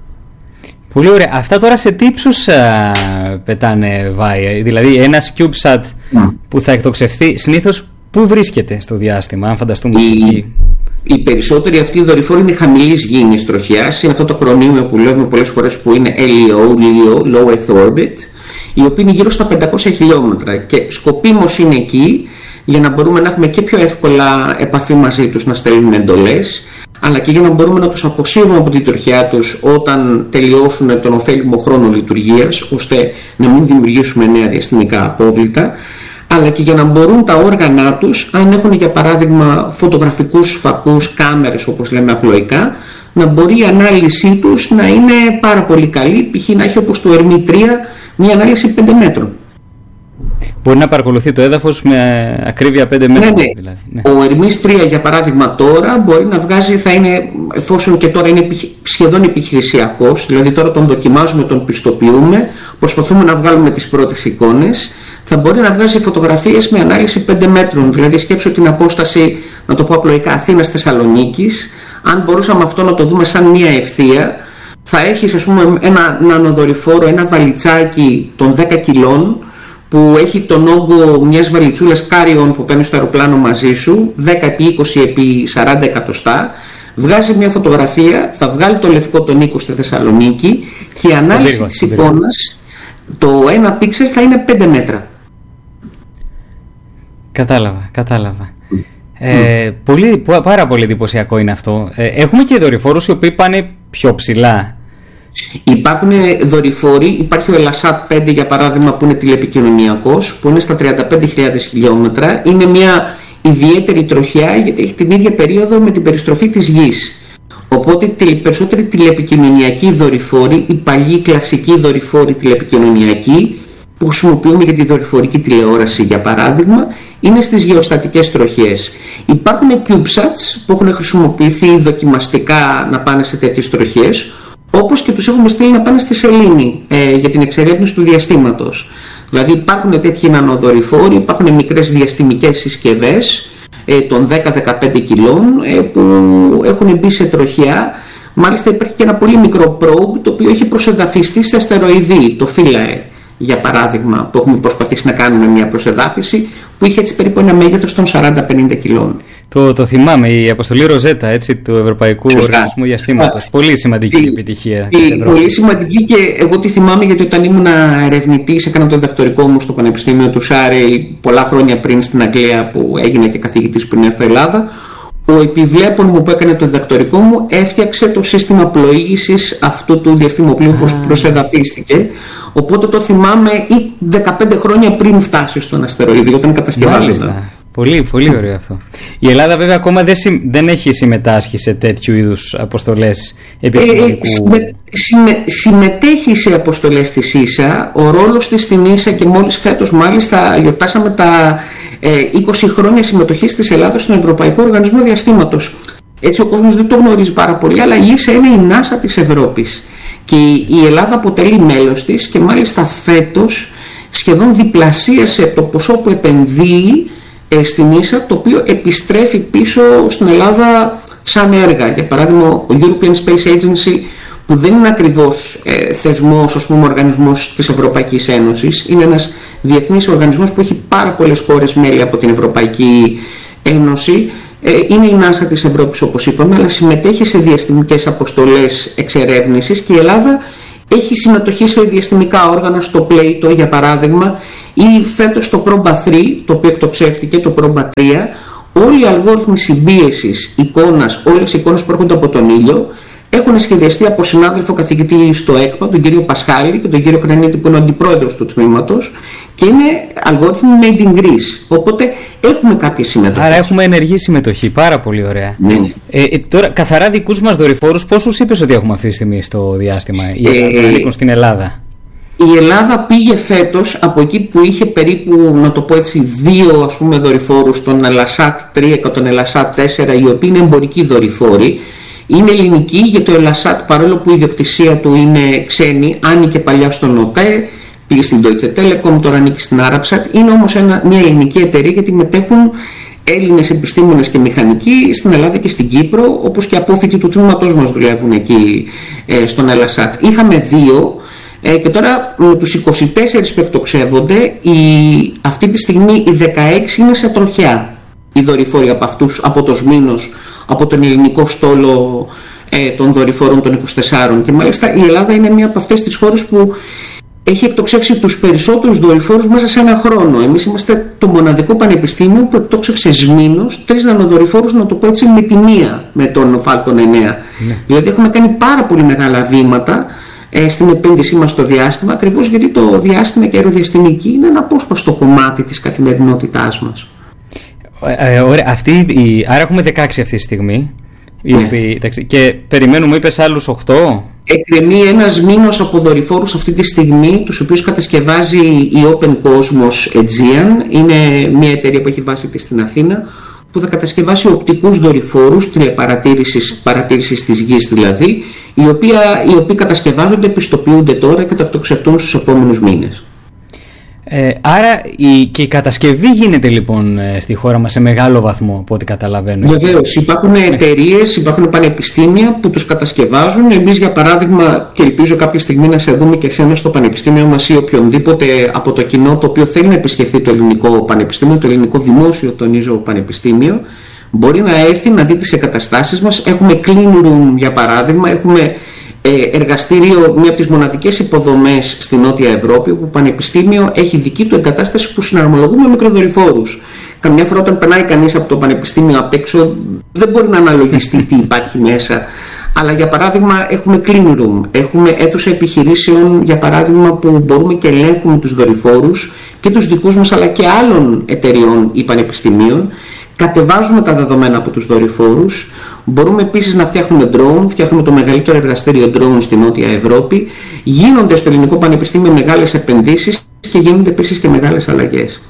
Speaker 7: Πολύ ωραία. Αυτά τώρα σε τι ύψους α, πετάνε, Βάη? Δηλαδή ένας CubeSat mm. που θα εκτοξευθεί συνήθως πού βρίσκεται στο διάστημα, αν φανταστούμε
Speaker 8: η, οι περισσότεροι αυτοί οι δορυφόροι είναι χαμηλής γήινης τροχιάς, είναι αυτό το ακρονίμιο που λέμε πολλές φορές που είναι ελ ι ο, Low Earth Orbit, οι οποίοι είναι γύρω στα πεντακόσια χιλιόμετρα και σκοπίμως είναι εκεί για να μπορούμε να έχουμε και πιο εύκολα επαφή μαζί τους, να στέλνουν εντολές, αλλά και για να μπορούμε να τους αποσύρουμε από την τροχιά τους όταν τελειώσουν τον ωφέλιμο χρόνο λειτουργίας, ώστε να μην δημιουργήσουμε νέα διαστημικά απόβλητα, αλλά και για να μπορούν τα όργανά τους, αν έχουν για παράδειγμα φωτογραφικούς φακούς, κάμερες όπως λέμε απλοϊκά, να μπορεί η ανάλυση τους να είναι πάρα πολύ καλή, π.χ. να έχει όπως το Ερμή τρία μια ανάλυση πέντε μέτρων.
Speaker 7: Μπορεί να παρακολουθεί το έδαφος με ακρίβεια πέντε μέτρων.
Speaker 8: Ναι, ναι.
Speaker 7: Δηλαδή. Ναι.
Speaker 8: Ο Ερμής τρία για παράδειγμα τώρα μπορεί να βγάζει, θα είναι, εφόσον και τώρα είναι σχεδόν επιχειρησιακός, δηλαδή τώρα τον δοκιμάζουμε, τον πιστοποιούμε, προσπαθούμε να βγάλουμε τις πρώτες εικόνες, θα μπορεί να βγάζει φωτογραφίες με ανάλυση πέντε μέτρων, δηλαδή σκέψου την απόσταση, να το πω απλοϊκά, Αθήνας-Θεσσαλονίκης. Αν μπορούσαμε αυτό να το δούμε σαν μία ευθεία, θα έχεις, ας πούμε, ένα νανοδορυφόρο, ένα βαλιτσάκι των δέκα κιλών, που έχει τον όγκο μιας βαλιτσούλας carry-on που παίρνει στο αεροπλάνο μαζί σου, δέκα επί είκοσι επί σαράντα εκατοστά, βγάζει μια φωτογραφία, θα βγάλει το λευκό τον οίκο στη Θεσσαλονίκη και η ανάλυση της εικόνας, το ένα πίξελ θα είναι πέντε μέτρα.
Speaker 7: Κατάλαβα, κατάλαβα. Mm. Ε, πολύ, πάρα πολύ εντυπωσιακό είναι αυτό. Ε, έχουμε και δορυφόρους οι οποίοι πάνε πιο ψηλά.
Speaker 8: Υπάρχουν δορυφόροι, υπάρχει ο Ελασάτ πέντε για παράδειγμα που είναι τηλεπικοινωνιακός, που είναι στα τριάντα πέντε χιλιάδες χιλιόμετρα. Είναι μια ιδιαίτερη τροχιά γιατί έχει την ίδια περίοδο με την περιστροφή της Γης. Οπότε οι περισσότεροι τηλεπικοινωνιακοί δορυφόροι, οι παλιοί κλασικοί δορυφόροι τηλεπικοινωνιακοί που χρησιμοποιούμε για τη δορυφορική τηλεόραση για παράδειγμα, είναι στις γεωστατικές τροχιές. Υπάρχουν CubeSats που έχουν χρησιμοποιηθεί δοκιμαστικά να πάνε σε τέτοιες τροχιές, όπως και τους έχουμε στείλει να πάνε στη Σελήνη ε, για την εξερεύνηση του διαστήματος. Δηλαδή υπάρχουν τέτοιοι νανοδορυφόροι, υπάρχουν μικρές διαστημικές συσκευές ε, των δέκα με δεκαπέντε κιλών ε, που έχουν μπει σε τροχιά. Μάλιστα υπάρχει και ένα πολύ μικρό probe το οποίο έχει προσεδαφιστεί σε αστεροειδή, το Philae για παράδειγμα, που έχουμε προσπαθήσει να κάνουμε μια προσεδάφιση που είχε έτσι περίπου ένα μέγεθος των σαράντα με πενήντα κιλών.
Speaker 7: Το, το θυμάμαι, η αποστολή Ροζέτα, έτσι, του Ευρωπαϊκού
Speaker 8: Σωστά.
Speaker 7: Οργανισμού Διαστήματος. Πολύ σημαντική η, επιτυχία
Speaker 8: η,
Speaker 7: της Ευρώπης.
Speaker 8: Πολύ σημαντική, και εγώ τη θυμάμαι γιατί όταν ήμουν ερευνητής έκανα το διδακτορικό μου στο Πανεπιστήμιο του Σάρεϊ πολλά χρόνια πριν στην Αγγλία, που έγινε και καθηγητής πριν έρθω Ελλάδα. Ο επιβλέπων μου που έκανε το διδακτορικό μου έφτιαξε το σύστημα πλοήγησης αυτού του διαστημοπλοίου που προσεδαφίστηκε. Οπότε το θυμάμαι ή δεκαπέντε χρόνια πριν φτάσει στον αστεροειδή, όταν κατασκευάζονταν.
Speaker 7: Πολύ, πολύ ωραίο αυτό. Η Ελλάδα βέβαια ακόμα δεν, συμ, δεν έχει συμμετάσχει σε τέτοιου είδους αποστολές επιστημονικού. Ε, συμμε,
Speaker 8: συμμε, συμμετέχει σε αποστολές της ίσα. Ο ρόλος της στην ίσα, και μόλις φέτος μάλιστα γιορτάσαμε τα ε, είκοσι χρόνια συμμετοχής της Ελλάδας στον Ευρωπαϊκό Οργανισμό Διαστήματος. Έτσι ο κόσμος δεν το γνωρίζει πάρα πολύ, αλλά η ίσα είναι η NASA της Ευρώπης. Και η Ελλάδα αποτελεί μέλος της και μάλιστα φέτος σχεδόν διπλασίασε το ποσό που επενδύει στην ίσα, το οποίο επιστρέφει πίσω στην Ελλάδα σαν έργα. Για παράδειγμα, ο European Space Agency, που δεν είναι ακριβώς ε, θεσμός, ας πούμε, οργανισμός της Ευρωπαϊκής Ένωσης, είναι ένας διεθνής οργανισμός που έχει πάρα πολλές χώρες μέλη από την Ευρωπαϊκή Ένωση. Ε, είναι η NASA της Ευρώπης, όπως είπαμε, αλλά συμμετέχει σε διαστημικές αποστολές εξερεύνησης και η Ελλάδα έχει συμμετοχή σε διαστημικά όργανα, στο Πλέιτο για παράδειγμα, ή φέτος το Proba τρία, το οποίο εκτοξεύτηκε, το Proba τρία. Όλοι οι αλγόριθμοι συμπίεσης εικόνας, όλες οι εικόνες που έρχονται από τον ήλιο, έχουν σχεδιαστεί από συνάδελφο καθηγητή στο ΕΚΠΑ, τον κύριο Πασχάλη, και τον κύριο Κρανίτη, που είναι ο αντιπρόεδρος του τμήματος, και είναι αλγόριθμοι made in Greece. Οπότε έχουμε κάποια συμμετοχή.
Speaker 7: Άρα έχουμε ενεργή συμμετοχή. Πάρα πολύ ωραία.
Speaker 8: Ναι, ναι.
Speaker 7: Ε, ε, τώρα, καθαρά δικούς μας δορυφόρους, πόσους είπες ότι έχουμε αυτή τη στιγμή στο διάστημα, οι ε, ανήκουν στην Ελλάδα?
Speaker 8: Η Ελλάδα πήγε φέτος από εκεί που είχε περίπου, να το πω έτσι, δύο ας πούμε δορυφόρους, τον Ελασάτ τρία και τον Ελασάτ τέσσερα, οι οποίοι είναι εμπορικοί δορυφόροι. Είναι ελληνική, για το Ελασάτ, παρόλο που η ιδιοκτησία του είναι ξένη, άνοικε παλιά στον ΟΤΕ, πήγε στην Deutsche Telekom, τώρα ανήκει στην Arabsat. Είναι όμως ένα, μια ελληνική εταιρεία, γιατί μετέχουν Έλληνες επιστήμονες και μηχανικοί στην Ελλάδα και στην Κύπρο, όπως και απόφοιτοι του τμήματός μας δουλεύουν εκεί ε, στον Ελασάτ. Είχαμε δύο. Ε, και τώρα με τους είκοσι τέσσερις που εκτοξεύονται, η, αυτή τη στιγμή οι δεκαέξι είναι σε τροχιά οι δορυφόροι από αυτούς, από το Σμήνος, από τον ελληνικό στόλο ε, των δορυφόρων των είκοσι τεσσάρων, και μάλιστα η Ελλάδα είναι μία από αυτές τις χώρες που έχει εκτοξεύσει τους περισσότερους δορυφόρους μέσα σε ένα χρόνο. Εμείς είμαστε το μοναδικό πανεπιστήμιο που εκτόξευσε Σμήνος τρεις νανοδορυφόρους, να το πω έτσι, με τη μία με τον Falcon εννέα. Ναι. Δηλαδή έχουμε κάνει πάρα πολύ μεγάλα βήματα στην επένδυσή μας στο διάστημα, ακριβώς γιατί το διάστημα και η αεροδιαστημική είναι ένα απόσπαστο κομμάτι της καθημερινότητάς μας.
Speaker 7: Ε, ωραία, αυτή, η, άρα έχουμε δεκαέξι αυτή τη στιγμή,
Speaker 8: ναι.
Speaker 7: οποίοι, και περιμένουμε, είπες, άλλους οκτώ.
Speaker 8: Εκκρεμεί ένας μήνος από δορυφόρους αυτή τη στιγμή, τους οποίους κατασκευάζει η Open Cosmos Aegean. Είναι μια εταιρεία που έχει βάση της στην Αθήνα, που θα κατασκευάσει οπτικούς δορυφόρους τηλεπαρατήρησης, παρατήρησης της γης δηλαδή, οι, οποία, οι οποίοι κατασκευάζονται, πιστοποιούνται τώρα και θα εκτοξευτούν στους επόμενους μήνες.
Speaker 7: Ε, άρα η, και η κατασκευή γίνεται λοιπόν στη χώρα μας σε μεγάλο βαθμό, από ό,τι καταλαβαίνω.
Speaker 8: Βεβαίως, υπάρχουν εταιρείες, υπάρχουν πανεπιστήμια που τους κατασκευάζουν. Εμείς, για παράδειγμα, και ελπίζω κάποια στιγμή να σε δούμε και εσένα στο πανεπιστήμιο μας ή οποιονδήποτε από το κοινό το οποίο θέλει να επισκεφθεί το ελληνικό πανεπιστήμιο, το ελληνικό δημόσιο, τονίζω, πανεπιστήμιο, μπορεί να έρθει να δει τις εγκαταστάσεις μας. Έχουμε clean room, για παράδειγμα, έχουμε εργαστήριο, μία από τις μοναδικές υποδομές στη Νότια Ευρώπη, όπου το πανεπιστήμιο έχει δική του εγκατάσταση που συναρμολογούμε με μικροδορυφόρους. Καμιά φορά όταν περνάει κανείς από το πανεπιστήμιο απ' έξω δεν μπορεί να αναλογιστεί τι υπάρχει μέσα. Αλλά για παράδειγμα έχουμε clean room, έχουμε αίθουσα επιχειρήσεων, για παράδειγμα, που μπορούμε και ελέγχουμε τους δορυφόρους και τους δικούς μας αλλά και άλλων εταιριών ή πανεπιστημίων. Κατεβάζουμε τα δεδομένα από τους δορυφόρους. Μπορούμε επίσης να φτιάχνουμε drone, φτιάχνουμε το μεγαλύτερο εργαστήριο drone στη Νότια Ευρώπη. Γίνονται στο Ελληνικό Πανεπιστήμιο μεγάλες επενδύσεις και γίνονται επίσης και μεγάλες αλλαγές.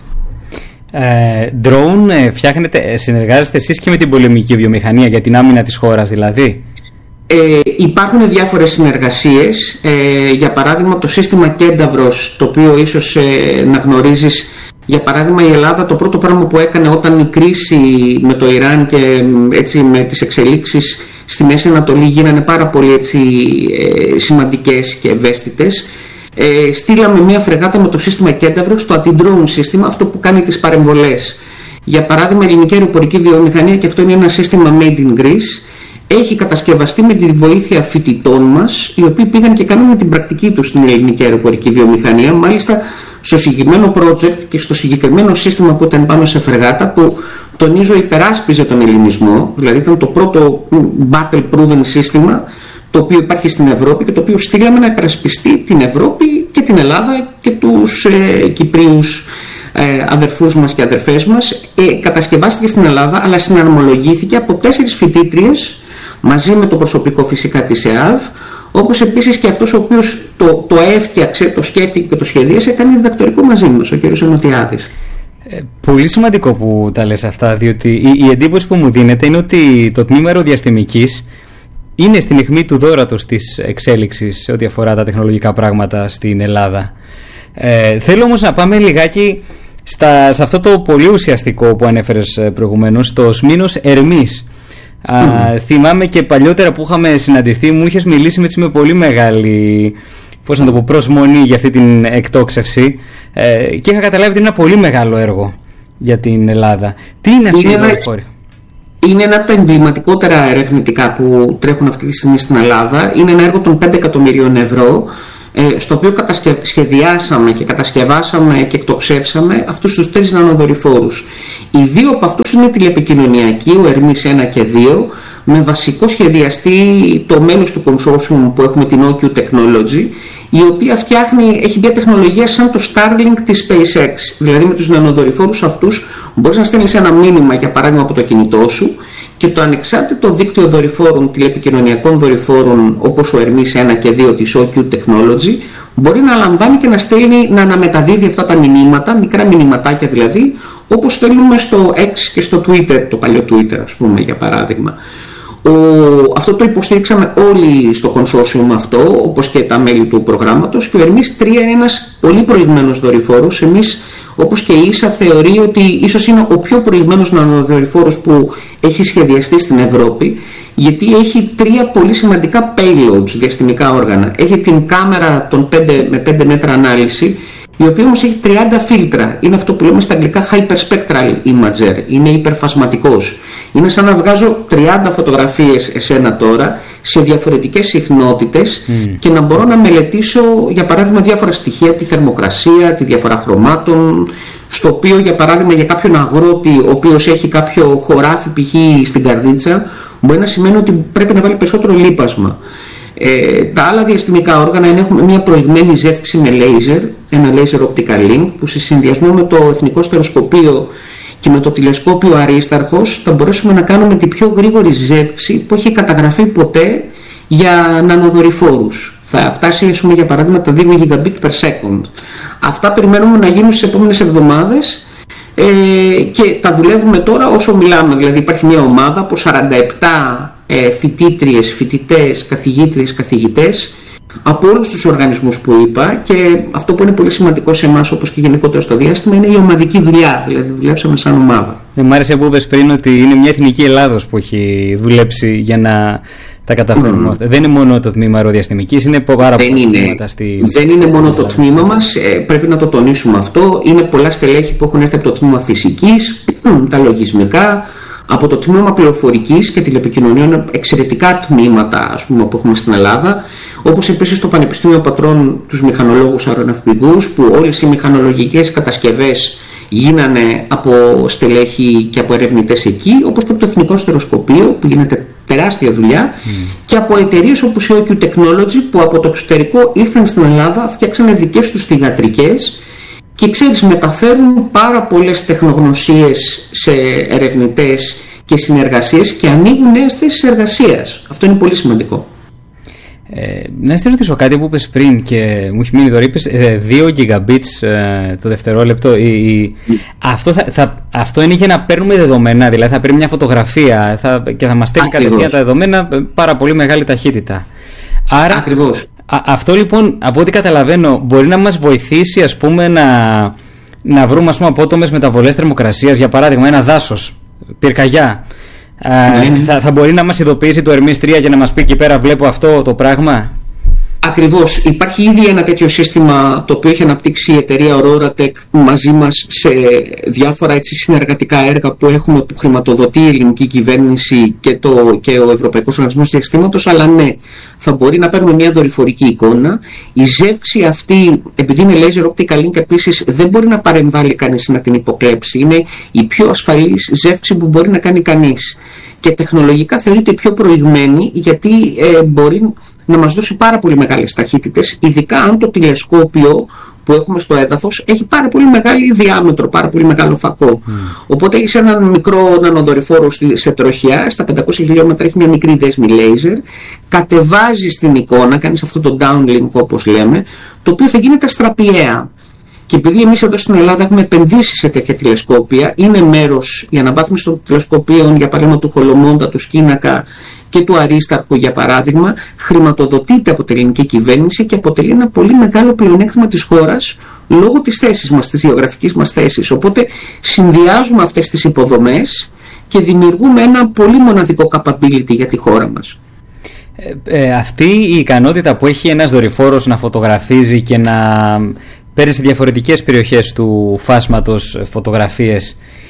Speaker 7: Ε, drone ε, φτιάχνετε, συνεργάζεστε εσείς και με την πολεμική βιομηχανία για την άμυνα της χώρας δηλαδή?
Speaker 8: Ε, υπάρχουν διάφορες συνεργασίες. Ε, για παράδειγμα το σύστημα Κένταβρος, το οποίο ίσως ε, να γνωρίζεις. Για παράδειγμα, η Ελλάδα το πρώτο πράγμα που έκανε όταν η κρίση με το Ιράν και έτσι με τις εξελίξεις στη Μέση Ανατολή γίνανε πάρα πολύ έτσι, ε, σημαντικές και ευαίσθητες, ε, στείλαμε μια φρεγάτα με το σύστημα Κένταβρος, το αντι-drone σύστημα, αυτό που κάνει τις παρεμβολές. Για παράδειγμα, η ελληνική αεροπορική βιομηχανία, και αυτό είναι ένα σύστημα made in Greece, έχει κατασκευαστεί με τη βοήθεια φοιτητών μας, οι οποίοι πήγαν και κάνανε την πρακτική τους στην ελληνική αεροπορική βιομηχανία. Μάλιστα, στο συγκεκριμένο project και στο συγκεκριμένο σύστημα που ήταν πάνω σε φρεγάτα, που τονίζω υπεράσπιζε τον ελληνισμό, δηλαδή ήταν το πρώτο battle proven σύστημα το οποίο υπάρχει στην Ευρώπη και το οποίο στείλαμε να υπερασπιστεί την Ευρώπη και την Ελλάδα και τους ε, Κυπρίους ε, αδερφούς μας και αδερφές μας. Ε, κατασκευάστηκε στην Ελλάδα, αλλά συναρμολογήθηκε από τέσσερις φοιτήτριες μαζί με το προσωπικό φυσικά της ΕΑΒ, όπως επίσης και αυτός ο οποίος το, το έφτιαξε, το σκέφτηκε και το σχεδίασε, έκανε διδακτορικό μαζί μας, ο κ. Ανωτιάδης.
Speaker 7: Ε, πολύ σημαντικό που τα λες αυτά, διότι η, η εντύπωση που μου δίνεται είναι ότι το τμήμα αεροδιαστημικής είναι στην αιχμή του δώρατος της εξέλιξης σε ό,τι αφορά τα τεχνολογικά πράγματα στην Ελλάδα. Ε, θέλω όμως να πάμε λιγάκι στα, σε αυτό το πολύ ουσιαστικό που ανέφερες προηγουμένως, το Σμήνος Ερμής. Mm. Α, θυμάμαι και παλιότερα που είχαμε συναντηθεί, μου είχες μιλήσει με, με πολύ μεγάλη, πώς να το πω, προσμονή για αυτή την εκτόξευση, ε, και είχα καταλάβει ότι είναι ένα πολύ μεγάλο έργο για την Ελλάδα. Τι είναι αυτή η δορυφόρη?
Speaker 8: Είναι ένα από τα εμβληματικότερα ερευνητικά που τρέχουν αυτή τη στιγμή στην Ελλάδα. Είναι ένα έργο των πέντε εκατομμυρίων ευρώ, στο οποίο σχεδιάσαμε και κατασκευάσαμε και εκτοξεύσαμε αυτούς τους τρεις νανοδορυφόρους. Οι δύο από αυτούς είναι τηλεπικοινωνιακοί, ο Ερμής ένα και δύο, με βασικό σχεδιαστή το μέλος του consortium που έχουμε, την Ocu Technology, η οποία φτιάχνει, έχει μια τεχνολογία σαν το Starlink της SpaceX. Δηλαδή με τους νανοδορυφόρους αυτούς μπορείς να στέλνεις ένα μήνυμα, για παράδειγμα, από το κινητό σου, και το ανεξάρτητο δίκτυο δορυφόρων, τηλεπικοινωνιακών δορυφόρων όπως ο Ερμής ένα και δύο της Ocu Technology μπορεί να λαμβάνει και να στέλνει, να αναμεταδίδει αυτά τα μηνύματα, μικρά μηνυματάκια δηλαδή, όπως στέλνουμε στο X και στο Twitter, το παλιό Twitter ας πούμε, για παράδειγμα. Ο, αυτό το υποστήριξαμε όλοι στο consortium αυτό, όπως και τα μέλη του προγράμματος, και ο Ερμής τρία είναι ένας πολύ προηγμένος δορυφόρος. Εμείς, όπως και η ίσα, θεωρεί ότι ίσως είναι ο πιο προηγμένος νανοδορυφόρος που έχει σχεδιαστεί στην Ευρώπη, γιατί έχει τρία πολύ σημαντικά payloads, διαστημικά όργανα. Έχει την κάμερα των πέντε με πέντε μέτρα ανάλυση, η οποία όμως έχει τριάντα φίλτρα. Είναι αυτό που λέμε στα αγγλικά hyperspectral imager, είναι υπερφασματικός. Είναι σαν να βγάζω τριάντα φωτογραφίες εσένα τώρα σε διαφορετικές συχνότητες mm. και να μπορώ να μελετήσω, για παράδειγμα, διάφορα στοιχεία, τη θερμοκρασία, τη διαφορά χρωμάτων, στο οποίο, για παράδειγμα, για κάποιον αγρότη ο οποίος έχει κάποιο χωράφι π.χ. στην καρδίτσα, μπορεί να σημαίνει ότι πρέπει να βάλει περισσότερο λίπασμα. Ε, τα άλλα διαστημικά όργανα είναι, έχουμε μια προηγμένη ζεύξη με λέιζερ, ένα laser optical link, που σε συνδυασμό με το Εθνικό Στεροσκοπείο και με το τηλεσκόπιο Αρίσταρχος θα μπορέσουμε να κάνουμε την πιο γρήγορη ζεύξη που έχει καταγραφεί ποτέ για νανοδορυφόρους. Θα φτάσει, πούμε, για παράδειγμα, τα δύο γιγαμπίτ per second. Αυτά περιμένουμε να γίνουν στις επόμενες εβδομάδες ε, και τα δουλεύουμε τώρα όσο μιλάμε. Δηλαδή υπάρχει μια ομάδα από σαράντα επτά ε, φοιτήτριες, φοιτητές, καθηγήτριες, καθηγητές από όλους τους οργανισμούς που είπα, και αυτό που είναι πολύ σημαντικό σε εμάς, όπως και γενικότερα στο διάστημα, είναι η ομαδική δουλειά. Δηλαδή δουλέψαμε σαν ομάδα.
Speaker 7: Ε, μ' άρεσε που είπες πριν ότι είναι μια εθνική Ελλάδος που έχει δουλέψει για να τα καταφέρουμε. Mm. Δεν είναι μόνο το τμήμα αεροδιαστημικής, είναι πάρα πολλά τμήματα στη...
Speaker 8: Δεν είναι μόνο το τμήμα μας, ε, πρέπει να το τονίσουμε αυτό. Είναι πολλά στελέχη που έχουν έρθει από το τμήμα φυσικής, τα λογισμικά, από το τμήμα πληροφορικής και τηλεπικοινωνιών, εξαιρετικά τμήματα, ας πούμε, που έχουμε στην Ελλάδα, όπως επίσης το Πανεπιστήμιο Πατρών, τους μηχανολόγους αεροναυπηγούς, που όλες οι μηχανολογικές κατασκευές γίνανε από στελέχη και από ερευνητές εκεί, όπως και από το Εθνικό Στεροσκοπείο, που γίνεται τεράστια δουλειά, mm. και από εταιρείες όπως η Ocu Technology, που από το εξωτερικό ήρθαν στην Ελλάδα, φτιάξανε δικές τους θυγατρικές και, ξέρεις, μεταφέρουν πάρα πολλές τεχνογνωσίες σε ερευνητές και συνεργασίες και ανοίγουν νέες θέσεις εργασίας. Αυτό είναι πολύ σημαντικό.
Speaker 7: Ε, να σε ρωτήσω κάτι που είπες πριν και μου έχει μείνει τώρα. Είπες ε, δύο γιγαμπίτς ε, το δευτερόλεπτο. Η, η, mm. αυτό, θα, θα, αυτό είναι για να παίρνουμε δεδομένα, δηλαδή θα παίρνει μια φωτογραφία θα, και θα μας στέλνει κατευθείαν τα δεδομένα πάρα πολύ μεγάλη ταχύτητα. Άρα,
Speaker 8: Ακριβώς.
Speaker 7: Α, αυτό λοιπόν, από ό,τι καταλαβαίνω, μπορεί να μας βοηθήσει, ας πούμε, να, να βρούμε, ας πούμε, απότομες μεταβολές θερμοκρασίας, για παράδειγμα ένα δάσος, πυρκαγιά. Mm. Θα, θα μπορεί να μας ειδοποιήσει το Ερμής τρία και να μας πει εκεί πέρα βλέπω αυτό το πράγμα.
Speaker 8: Ακριβώς. Υπάρχει ήδη ένα τέτοιο σύστημα το οποίο έχει αναπτύξει η εταιρεία Aurora Tech μαζί μας σε διάφορα, έτσι, συνεργατικά έργα που έχουμε, που χρηματοδοτεί η ελληνική κυβέρνηση και, το, και ο Ευρωπαϊκός Οργανισμός Διαστήματος. Αλλά ναι, θα μπορεί να παίρνουμε μια δορυφορική εικόνα. Η ζεύξη αυτή, επειδή είναι laser optical link, επίσης δεν μπορεί να παρεμβάλλει κανείς να την υποκλέψει. Είναι η πιο ασφαλής ζεύξη που μπορεί να κάνει κανείς. Και τεχνολογικά θεωρείται πιο προηγμένη, γιατί ε, μπορεί να μας δώσει πάρα πολύ μεγάλες ταχύτητες, ειδικά αν το τηλεσκόπιο που έχουμε στο έδαφος έχει πάρα πολύ μεγάλη διάμετρο, πάρα πολύ μεγάλο φακό. Mm. Οπότε έχεις έναν μικρό νανοδορυφόρο σε τροχιά, στα πεντακόσια χιλιόμετρα έχει μια μικρή δέσμη λέιζερ, κατεβάζεις την εικόνα, κάνεις αυτό το downlink όπως λέμε, το οποίο θα γίνεται αστραπιαία. Και επειδή εμείς εδώ στην Ελλάδα έχουμε επενδύσει σε τέτοια τηλεσκόπια, είναι μέρος η αναβάθμιση των τηλεσκοπίων, για παράδειγμα του Χολομόντα, του Σκίνακα και του Αρίσταρχου, για παράδειγμα, χρηματοδοτείται από την ελληνική κυβέρνηση και αποτελεί ένα πολύ μεγάλο πλεονέκτημα της χώρας λόγω της θέσης μας, της γεωγραφικής μας θέσης. Οπότε συνδυάζουμε αυτές τις υποδομές και δημιουργούμε ένα πολύ μοναδικό capability για τη χώρα μας.
Speaker 7: Ε, ε, αυτή η ικανότητα που έχει ένας δορυφόρος να φωτογραφίζει και να παίρνει σε διαφορετικές περιοχές του φάσματος φωτογραφίες,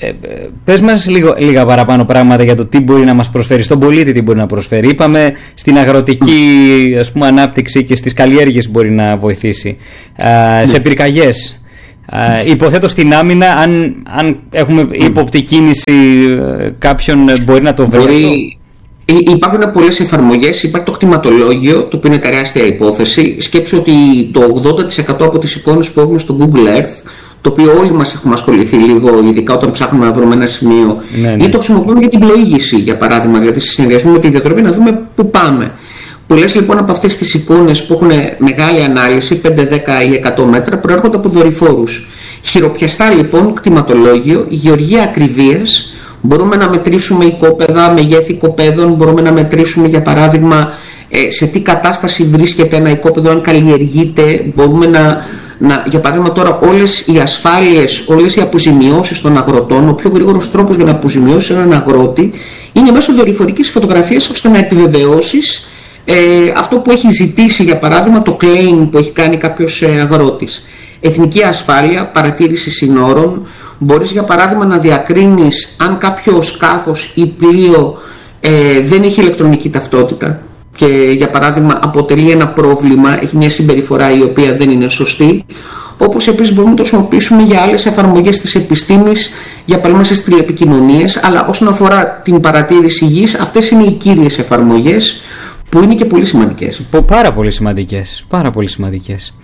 Speaker 7: ε, πες μας λίγο, λίγα παραπάνω πράγματα για το τι μπορεί να μας προσφέρει, στον πολίτη τι μπορεί να προσφέρει. Είπαμε στην αγροτική, ας πούμε, ανάπτυξη και στις καλλιέργειες μπορεί να βοηθήσει, ε, σε πυρκαγιές. Uh, υποθέτω στην άμυνα, αν, αν έχουμε ύποπτη κίνηση uh, κάποιον, μπορεί να το βρει.
Speaker 8: Μπορεί... Υπάρχουν πολλές εφαρμογές. Υπάρχει το κτηματολόγιο, το οποίο είναι τεράστια υπόθεση. Σκέψου ότι το ογδόντα τοις εκατό από τις εικόνες που έχουμε στο Google Earth, το οποίο όλοι μας έχουμε ασχοληθεί λίγο, ειδικά όταν ψάχνουμε να βρούμε ένα σημείο, ναι, ναι. ή το χρησιμοποιούμε για την πλοήγηση, για παράδειγμα, δηλαδή σε συνδυασμό με τη διατροπή, να δούμε πού πάμε. Πολλές λοιπόν από αυτές τις εικόνες που έχουν μεγάλη ανάλυση, πέντε, δέκα ή εκατό μέτρα, προέρχονται από δορυφόρους. Χειροπιαστά λοιπόν, κτηματολόγιο, γεωργία ακριβίας, μπορούμε να μετρήσουμε οικόπεδα, μεγέθη οικοπαίδων, μπορούμε να μετρήσουμε για παράδειγμα σε τι κατάσταση βρίσκεται ένα οικόπεδο, αν καλλιεργείται, μπορούμε να, να για παράδειγμα τώρα όλες οι ασφάλειες, όλες οι αποζημιώσεις των αγροτών, ο πιο γρήγορος τρόπος για να αποζημιώσεις έναν αγρότη είναι μέσω δορυφορικής φωτογραφίας, ώστε να επιβεβαιώσεις Ε, αυτό που έχει ζητήσει, για παράδειγμα το claim που έχει κάνει κάποιος ε, αγρότης. Εθνική ασφάλεια, παρατήρηση συνόρων. Μπορείς για παράδειγμα να διακρίνεις αν κάποιο σκάφος ή πλοίο ε, δεν έχει ηλεκτρονική ταυτότητα και για παράδειγμα αποτελεί ένα πρόβλημα, έχει μια συμπεριφορά η οποία δεν είναι σωστή. Όπως επίσης μπορούμε να το χρησιμοποιήσουμε για άλλες εφαρμογές της επιστήμης, για παράδειγμα στις τηλεπικοινωνίες, αλλά όσον αφορά την παρατήρηση γης, αυτές είναι οι κύριες εφαρμογές, που είναι και πολύ σημαντικές.
Speaker 7: Πάρα πολύ σημαντικές. Πάρα πολύ σημαντικές.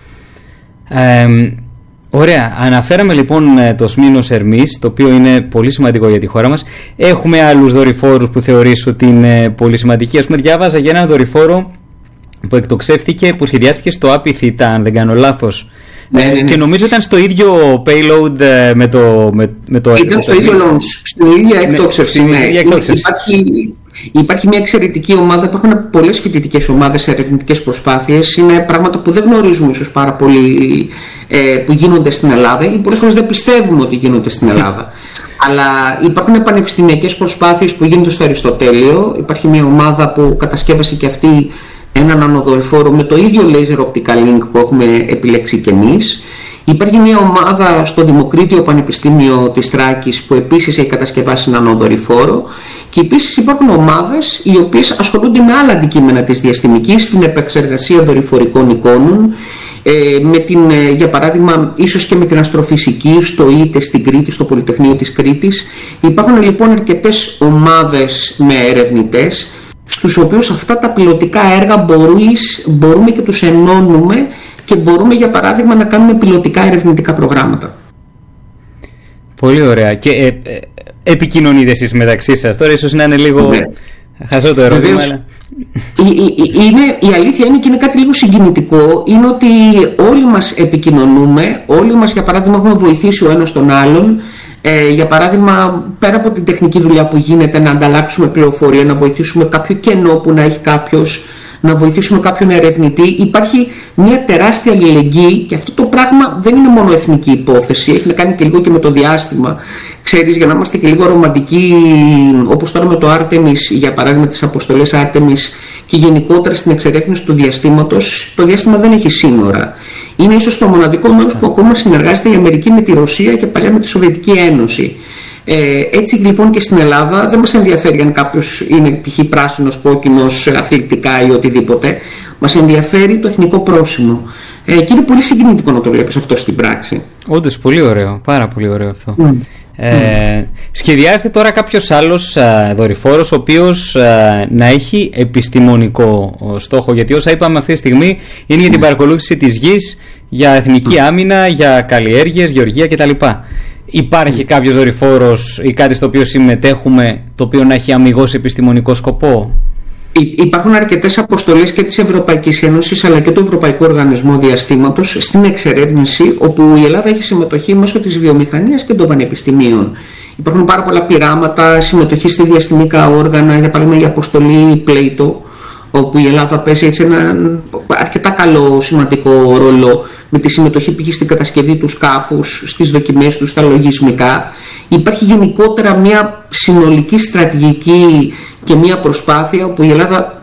Speaker 7: Ε, ωραία. Αναφέραμε λοιπόν το Σμήνος Ερμής, το οποίο είναι πολύ σημαντικό για τη χώρα μας. Έχουμε άλλους δορυφόρους που θεωρείς ότι είναι πολύ σημαντικοί. Ας πούμε, διάβαζα για έναν δορυφόρο που εκτοξεύτηκε, που σχεδιάστηκε στο Άπι Θήτα, αν δεν κάνω λάθος.
Speaker 8: Ναι, ναι, ναι.
Speaker 7: Και νομίζω ήταν στο ίδιο payload με το... Με, με το
Speaker 8: ήταν στο ίδιο launch, στην ίδια εκτόξευση. Ναι, ναι. Υπάρχει... Υπάρχει μια εξαιρετική ομάδα, υπάρχουν πολλές φοιτητικές ομάδες σε ερευνητικές προσπάθειες. Είναι πράγματα που δεν γνωρίζουμε ίσως πάρα πολύ ε, που γίνονται στην Ελλάδα ή πολλές φορές δεν πιστεύουμε ότι γίνονται στην Ελλάδα. Αλλά υπάρχουν πανεπιστημιακές προσπάθειες που γίνονται στο Αριστοτέλειο. Υπάρχει μια ομάδα που κατασκεύασε και αυτή έναν ανοδορυφόρο με το ίδιο laser optical link που έχουμε επιλέξει και εμείς. Υπάρχει μια ομάδα στο Δημοκρίτιο Πανεπιστήμιο της Θράκης που επίσης έχει κατασκευάσει έναν ανοδορυφόρο, και επίσης υπάρχουν ομάδες οι οποίες ασχολούνται με άλλα αντικείμενα της διαστημικής, την επεξεργασία δορυφορικών εικόνων, με την, για παράδειγμα ίσως και με την αστροφυσική στο ΙΤΕ στην Κρήτη, στο Πολυτεχνείο της Κρήτης. Υπάρχουν λοιπόν αρκετές ομάδες με ερευνητές, στους οποίους αυτά τα πιλωτικά έργα μπορείς, μπορούμε και τους ενώνουμε και μπορούμε για παράδειγμα να κάνουμε πιλωτικά ερευνητικά προγράμματα.
Speaker 7: Πολύ ωραία. Και ε, ε, επικοινωνείτε εσείς μεταξύ σας. Τώρα ίσως να είναι λίγο ναι. χαζό το ερώτημα.
Speaker 8: Βεβαίως, αλλά... είναι, η αλήθεια είναι και είναι κάτι λίγο συγκινητικό. Είναι ότι όλοι μας επικοινωνούμε, όλοι μας για παράδειγμα έχουμε βοηθήσει ο ένας τον άλλον. Ε, για παράδειγμα, πέρα από την τεχνική δουλειά που γίνεται, να ανταλλάξουμε πληροφορία, να βοηθήσουμε κάποιο κενό που να έχει κάποιος, να βοηθήσουμε κάποιον ερευνητή, υπάρχει μια τεράστια αλληλεγγύη, και αυτό το πράγμα δεν είναι μόνο εθνική υπόθεση, έχει να κάνει και λίγο και με το διάστημα. Ξέρεις, για να είμαστε και λίγο ρομαντικοί, όπως τώρα με το Artemis, για παράδειγμα τις αποστολές Artemis, και γενικότερα στην εξερεύνηση του διαστήματος, το διάστημα δεν έχει σύνορα. Είναι ίσως το μοναδικό μέρος που ακόμα συνεργάζεται η Αμερική με τη Ρωσία και παλιά με τη Σοβιετική Ένωση. Ε, έτσι λοιπόν και στην Ελλάδα δεν μας ενδιαφέρει αν κάποιος είναι π.χ. πράσινος, κόκκινος, αθλητικά ή οτιδήποτε. Μας ενδιαφέρει το εθνικό πρόσημο. Ε, και είναι πολύ συγκινητικό να το βλέπεις αυτό στην πράξη.
Speaker 7: Όντως πολύ ωραίο, πάρα πολύ ωραίο αυτό. Mm. Ε, mm. Σχεδιάζεται τώρα κάποιος άλλος α, δορυφόρος ο οποίος α, να έχει επιστημονικό στόχο, γιατί όσα είπαμε αυτή τη στιγμή είναι για την παρακολούθηση της γης, για εθνική άμυνα, για καλλιέργειες, γεωργία κτλ. Υπάρχει κάποιος δορυφόρος ή κάτι στο οποίο συμμετέχουμε, το οποίο να έχει αμιγώς επιστημονικό σκοπό?
Speaker 8: Υπάρχουν αρκετές αποστολές και της Ευρωπαϊκής Ένωσης αλλά και του Ευρωπαϊκού Οργανισμού Διαστήματος στην εξερεύνηση, όπου η Ελλάδα έχει συμμετοχή μέσω της βιομηχανίας και των πανεπιστημίων. Υπάρχουν πάρα πολλά πειράματα, συμμετοχή στη διαστημικά όργανα, για παράδειγμα η αποστολή Plato, όπου η Ελλάδα παίζει έτσι ένα αρκετά καλό σημαντικό ρόλο με τη συμμετοχή π.χ. στην κατασκευή του σκάφους, στις δοκιμές του, στα λογισμικά. Υπάρχει γενικότερα μια συνολική στρατηγική και μια προσπάθεια όπου η Ελλάδα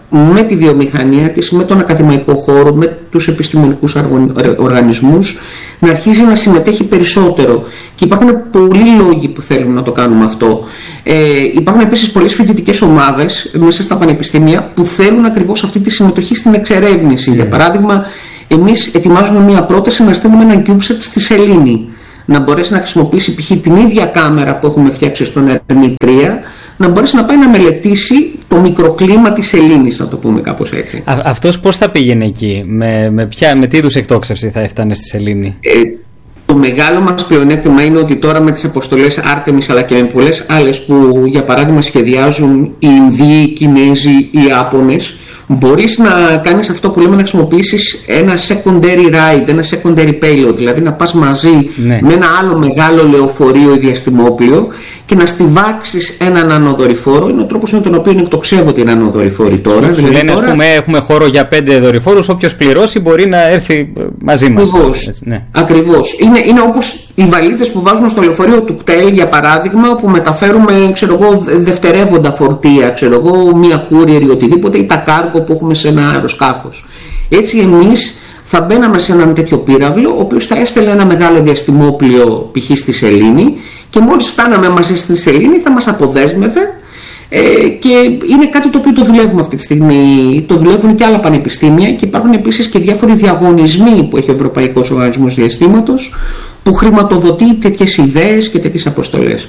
Speaker 8: με τη βιομηχανία της, με τον ακαδημαϊκό χώρο, με τους επιστημονικούς οργανισμούς, να αρχίζει να συμμετέχει περισσότερο. Και υπάρχουν πολλοί λόγοι που θέλουν να το κάνουμε αυτό. Ε, υπάρχουν επίσης πολλές φοιτητικές ομάδες μέσα στα πανεπιστήμια που θέλουν ακριβώς αυτή τη συμμετοχή στην εξερεύνηση. Mm. Για παράδειγμα, εμείς ετοιμάζουμε μια πρόταση να στείλουμε έναν CubeSat στη Σελήνη, να μπορέσει να χρησιμοποιήσει π.χ. την ίδια κάμερα που έχουμε φτιάξει στον Ερμή τρία, να μπορέσει να πάει να μελετήσει το μικροκλίμα της Σελήνης, να το πούμε κάπως έτσι.
Speaker 7: Α, αυτός πώς θα πήγαινε εκεί, με, με, ποια, με τι είδους εκτόξευση θα έφτανε στη Σελήνη?
Speaker 8: Ε, το μεγάλο μας πλεονέκτημα είναι ότι τώρα με τις αποστολές Artemis, αλλά και με πολλές άλλες που για παράδειγμα σχεδιάζουν οι Ινδοί, οι Κινέζοι, οι Ιάπωνες, μπορείς να κάνεις αυτό που λέμε, να χρησιμοποιήσεις ένα secondary ride, ένα secondary payload, δηλαδή να πας μαζί ναι. με ένα άλλο μεγάλο λεωφορείο ή διαστημόπλιο και να στιβάξεις έναν ανοδορυφόρο. Είναι ο τρόπος με τον οποίο εκτοξεύονται οι ανοδορυφόροι τώρα.
Speaker 7: Σου, δηλαδή σου λένε, τώρα... ας πούμε, έχουμε χώρο για πέντε δορυφόρους, όποιος πληρώσει μπορεί να έρθει μαζί μας.
Speaker 8: Ακριβώς. Ναι. Ακριβώς. Είναι, είναι όπως οι βαλίτσες που βάζουμε στο λεωφορείο του κτέλ, για παράδειγμα, όπου μεταφέρουμε, ξέρω εγώ, δευτερεύοντα φορτία, ξέρω εγώ, μία courier ή οτιδήποτε, ή τα κάργο που έχουμε σε ένα αεροσκάφος. Έτσι εμείς θα μπαίναμε σε έναν τέτοιο πύραυλο, ο οποίος θα έστελνε ένα μεγάλο διαστημόπλιο π.χ. στη Σελήνη, και μόλις φτάναμε μαζί στη Σελήνη θα μας αποδέσμευε, ε, και είναι κάτι το οποίο το δουλεύουμε αυτή τη στιγμή. Το δουλεύουν και άλλα πανεπιστήμια, και υπάρχουν επίσης και διάφοροι διαγωνισμοί που έχει ο Ευρωπαϊκός Οργανισμός Διαστήματος, που χρηματοδοτεί τέτοιες ιδέες και τέτοιες αποστολές.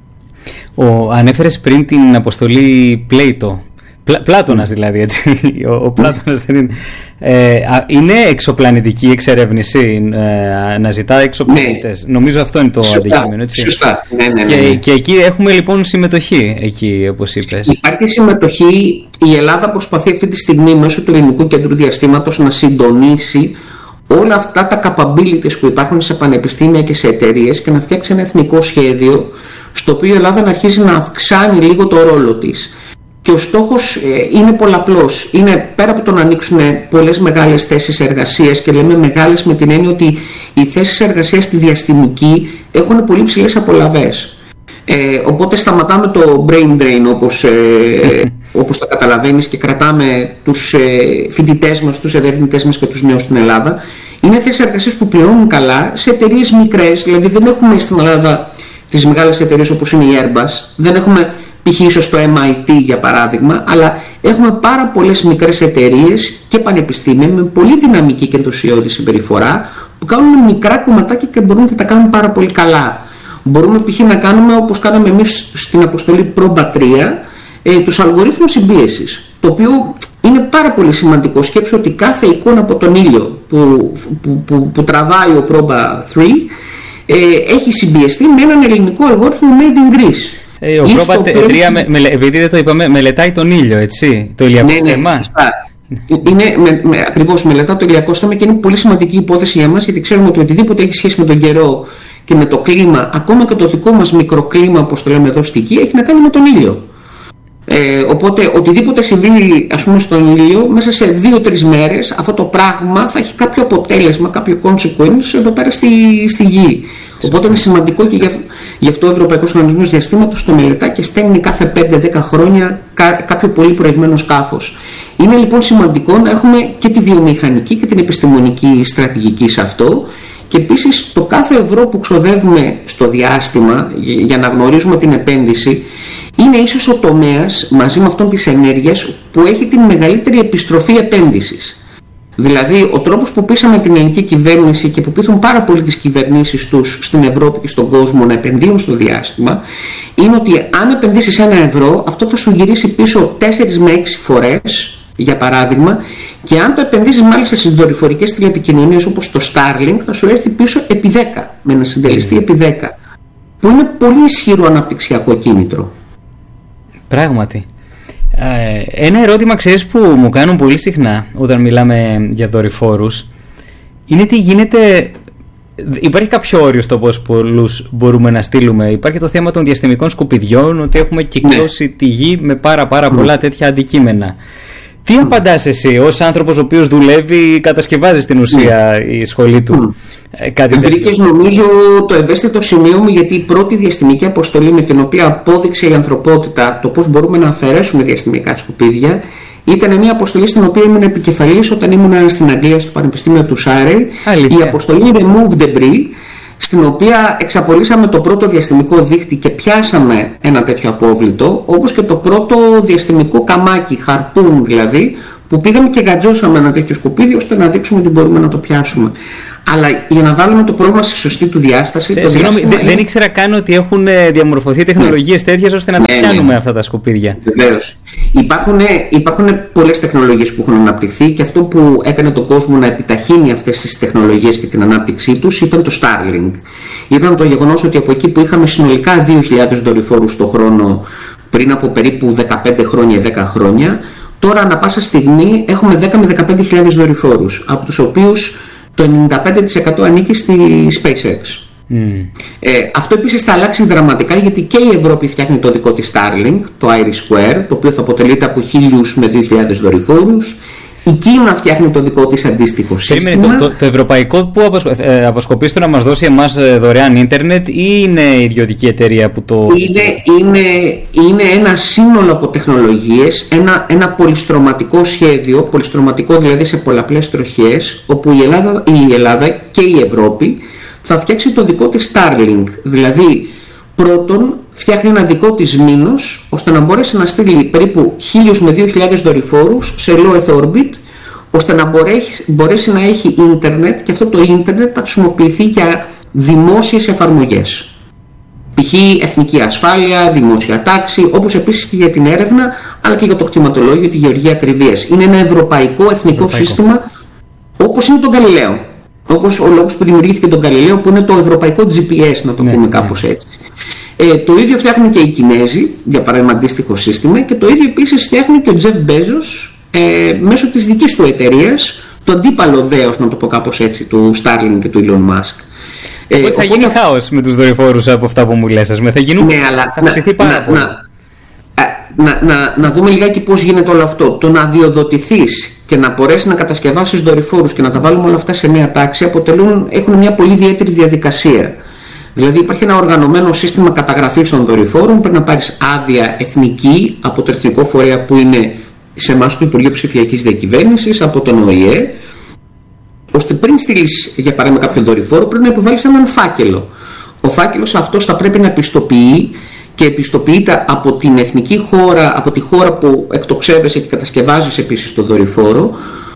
Speaker 7: Ο, ανέφερες πριν την αποστολή Πλέιτο. Πλά, Πλάτωνας δηλαδή, έτσι. Ο, ο Πλάτωνας δεν είναι. Ε, είναι εξωπλανητική εξερεύνηση, ε, να ζητά εξωπλανήτες. Ναι. Νομίζω αυτό είναι το σωστά, αντικείμενο, έτσι.
Speaker 8: Σωστά. Ναι, ναι, ναι,
Speaker 7: και,
Speaker 8: ναι.
Speaker 7: και εκεί έχουμε λοιπόν συμμετοχή, εκεί, όπως είπες.
Speaker 8: Υπάρχει συμμετοχή. Η Ελλάδα προσπαθεί αυτή τη στιγμή μέσω του Ελληνικού Κέντρου Διαστήματος να συντονίσει όλα αυτά τα capabilities που υπάρχουν σε πανεπιστήμια και σε εταιρείες και να φτιάξει ένα εθνικό σχέδιο, στο οποίο η Ελλάδα να αρχίσει να αυξάνει λίγο το ρόλο της. Και ο στόχος ε, είναι πολλαπλός. Είναι πέρα από το να ανοίξουν πολλές μεγάλες θέσεις εργασίας, και λέμε μεγάλες με την έννοια ότι οι θέσεις εργασίας στη διαστημική έχουν πολύ ψηλές απολαβές. Ε, οπότε σταματάμε το brain drain, όπως, ε, όπως τα καταλαβαίνεις, και κρατάμε τους ε, φοιτητές μας, τους ερευνητές μας και τους νέους στην Ελλάδα. Είναι θέσεις εργασίας που πληρώνουν καλά σε εταιρείες μικρές, δηλαδή δεν έχουμε στην Ελλάδα τις μεγάλες εταιρείες όπως είναι η Airbus, δεν έχουμε π.χ. ίσως το εμ άι τι για παράδειγμα, αλλά έχουμε πάρα πολλές μικρές εταιρείες και πανεπιστήμια με πολύ δυναμική και ενθουσιώδη συμπεριφορά, που κάνουν μικρά κομματάκια και μπορούν και τα κάνουν πάρα πολύ καλά. Μπορούμε π.χ. να κάνουμε, όπως κάναμε εμείς στην αποστολή Proba τρία, ε, τους αλγορίθμους συμπίεσης, το οποίο είναι πάρα πολύ σημαντικό. Σκέψου ότι κάθε εικόνα από τον ήλιο που, που, που, που τραβάει ο Proba τρία ε, έχει συμπιεστεί με έναν ελληνικό αλγόριθμο made in Greece.
Speaker 7: Ε, ο Proba τρία, με, με, επειδή δεν το είπαμε, μελετάει τον ήλιο, έτσι, το ηλιακό
Speaker 8: ναι,
Speaker 7: στέμμα.
Speaker 8: Ναι, σωστά. Είναι, με, με, ακριβώς, μελετά το ηλιακό στέμμα, και είναι πολύ σημαντική υπόθεση για μας, γιατί ξέρουμε ότι οτιδήποτε έχει σχέση με τον καιρό και με το κλίμα, ακόμα και το δικό μας μικροκλίμα, όπως το λέμε εδώ στη Γη, έχει να κάνει με τον ήλιο. Ε, οπότε οτιδήποτε συμβεί, ας πούμε, στον ήλιο, μέσα σε δύο τρεις μέρες αυτό το πράγμα θα έχει κάποιο αποτέλεσμα, κάποιο consequence εδώ πέρα στη, στη Γη. Οπότε είναι σημαντικό, και γι' αυτό ο Ευρωπαϊκός Οργανισμός Διαστήματος το μελετά και στέλνει κάθε πέντε δέκα χρόνια κά, κάποιο πολύ προηγμένο σκάφος. Είναι λοιπόν σημαντικό να έχουμε και τη βιομηχανική και την επιστημονική στρατηγική σε αυτό, και επίσης το κάθε ευρώ που ξοδεύουμε στο διάστημα για να γνωρίζουμε την επένδυση είναι ίσως ο τομέας μαζί με αυτόν της ενέργειας που έχει την μεγαλύτερη επιστροφή επένδυσης. Δηλαδή ο τρόπος που πείσαμε την ελληνική κυβέρνηση και που πείθουν πάρα πολύ τις κυβερνήσεις τους στην Ευρώπη και στον κόσμο να επενδύουν στο διάστημα, είναι ότι αν επενδύσεις ένα ευρώ, αυτό θα σου γυρίσει πίσω τέσσερις με έξι φορές, για παράδειγμα, και αν το επενδύσεις μάλιστα στις δορυφορικές τηλεπικοινωνίες όπως το Starlink, θα σου έρθει πίσω επί δέκα, με ένα συντελεστή επί δέκα, που είναι πολύ ισχυρό αναπτυξιακό κίνητρο.
Speaker 7: Πράγματι. Ε, ένα ερώτημα, ξέρεις, που μου κάνουν πολύ συχνά όταν μιλάμε για δορυφόρους, είναι τι γίνεται. Υπάρχει κάποιο όριο στο πώς πολλούς μπορούμε να στείλουμε? Υπάρχει το θέμα των διαστημικών σκουπιδιών, ότι έχουμε κυκλώσει ναι. τη Γη με πάρα πάρα πολλά mm. τέτοια αντικείμενα. Τι mm. απαντάς εσύ ως άνθρωπος ο οποίος δουλεύει, κατασκευάζει στην ουσία mm. η σχολή του?
Speaker 8: Mm. Βρήκες νομίζω το ευαίσθητο σημείο μου, γιατί η πρώτη διαστημική αποστολή με την οποία απόδειξε η ανθρωπότητα το πώς μπορούμε να αφαιρέσουμε διαστημικά σκουπίδια Ήταν μια αποστολή στην οποία ήμουν επικεφαλής όταν ήμουν στην Αγγλία στο Πανεπιστήμιο του Σάρεϊ. Η αποστολή Remove Debris, στην οποία εξαπολύσαμε το πρώτο διαστημικό δίχτυ και πιάσαμε ένα τέτοιο απόβλητο, όπως και το πρώτο διαστημικό καμάκι, χαρπούν δηλαδή, που πήγαμε και γατζώσαμε ένα τέτοιο σκουπίδι ώστε να δείξουμε ότι μπορούμε να το πιάσουμε. Αλλά για να βάλουμε το πρόβλημα στη σωστή του διάσταση.
Speaker 7: Σε,
Speaker 8: το
Speaker 7: συγγνώμη,
Speaker 8: διάστημα
Speaker 7: δεν,
Speaker 8: είναι...
Speaker 7: δεν ήξερα καν ότι έχουν διαμορφωθεί τεχνολογίες ναι. τέτοιες ώστε να τα ναι, πιάνουμε ναι. αυτά τα σκουπίδια.
Speaker 8: Βεβαίως. Υπάρχουν, υπάρχουν πολλές τεχνολογίες που έχουν αναπτυχθεί και αυτό που έκανε τον κόσμο να επιταχύνει αυτές τις τεχνολογίες και την ανάπτυξή τους ήταν το Starlink. Ήταν το γεγονός ότι από εκεί που είχαμε συνολικά δύο χιλιάδες δορυφόρους το χρόνο πριν από περίπου δεκαπέντε χρόνια, δέκα χρόνια, τώρα ανά πάσα στιγμή έχουμε δέκα με δεκαπέντε χιλιάδες δορυφόρους, από τους οποίους το ενενήντα πέντε τοις εκατό ανήκει στη SpaceX. Mm. Ε, αυτό επίσης θα αλλάξει δραματικά, γιατί και η Ευρώπη φτιάχνει το δικό της Starlink, το IRIS², το οποίο θα αποτελείται από χίλιους με δύο χιλιάδες δορυφόρους. Η Κίνα φτιάχνει το δικό της αντίστοιχο σύστημα.
Speaker 7: Το, το, το ευρωπαϊκό που απασχο, ε, αποσκοπεί στο να μας δώσει εμάς δωρεάν ίντερνετ, ή είναι ιδιωτική εταιρεία που το...
Speaker 8: Είναι, είναι, είναι ένα σύνολο από τεχνολογίες, ένα, ένα πολυστρωματικό σχέδιο, πολυστρωματικό δηλαδή σε πολλαπλές τροχιές, όπου η Ελλάδα, η Ελλάδα και η Ευρώπη θα φτιάξει το δικό της Starlink. Δηλαδή, πρώτον, φτιάχνει ένα δικό της μήνος, ώστε να μπορέσει να στείλει περίπου χίλιους με δύο χιλιάδες δορυφόρους σε low Earth orbit, ώστε να μπορέσει, μπορέσει να έχει ίντερνετ, και αυτό το ίντερνετ θα χρησιμοποιηθεί για δημόσιες εφαρμογές. Π.χ. εθνική ασφάλεια, δημόσια τάξη, όπως επίσης και για την έρευνα, αλλά και για το κτηματολόγιο, τη γεωργία ακριβίας. Είναι ένα ευρωπαϊκό εθνικό ευρωπαϊκό. σύστημα, όπως είναι το Γαλιλαίο. Όπως ο λόγος που δημιουργήθηκε τον Γαλιλαίο, που είναι το ευρωπαϊκό τζι πι ες, να το ναι, πούμε κάπως ναι. έτσι. Ε, το ίδιο φτιάχνουν και οι Κινέζοι, για παράδειγμα αντίστοιχο σύστημα, και το ίδιο επίσης φτιάχνει και ο Τζεφ Μπέζος ε, μέσω της δικής του εταιρείας, το αντίπαλο δέος, να το πω κάπως έτσι, του Starlink και του Elon Musk.
Speaker 7: Ε, οπότε θα γίνει αυτό... χάος με τους δορυφόρους από αυτά που μου λες, ας με, θα γίνουν,
Speaker 8: ναι, αλλά
Speaker 7: θα αυξηθεί πάρα
Speaker 8: να,
Speaker 7: πολύ.
Speaker 8: Να, να, να, να δούμε λιγάκι πώς γίνεται όλο αυτό. Το να αδειοδοτηθείς και να μπορέσει να κατασκευάσεις δορυφόρους και να τα βάλουμε όλα αυτά σε μια τάξη αποτελούν, έχουν μια πολύ ιδιαίτερη διαδικασία. Δηλαδή υπάρχει ένα οργανωμένο σύστημα καταγραφής των δορυφόρων, πρέπει να πάρεις άδεια εθνική από το εθνικό φορέα που είναι σε εμάς του Υπουργείου Ψηφιακής Διακυβέρνησης, από τον Ο Η Ε, ώστε πριν στείλεις για παράδειγμα κάποιο δορυφόρο πρέπει να υποβάλεις έναν φάκελο. Ο φάκελος αυτός θα πρέπει να πιστοποιεί και επιστοποιείται από την εθνική χώρα, από τη χώρα που εκτοξεύεσαι και κατασκευάζεις επίσης το δορυφόρο,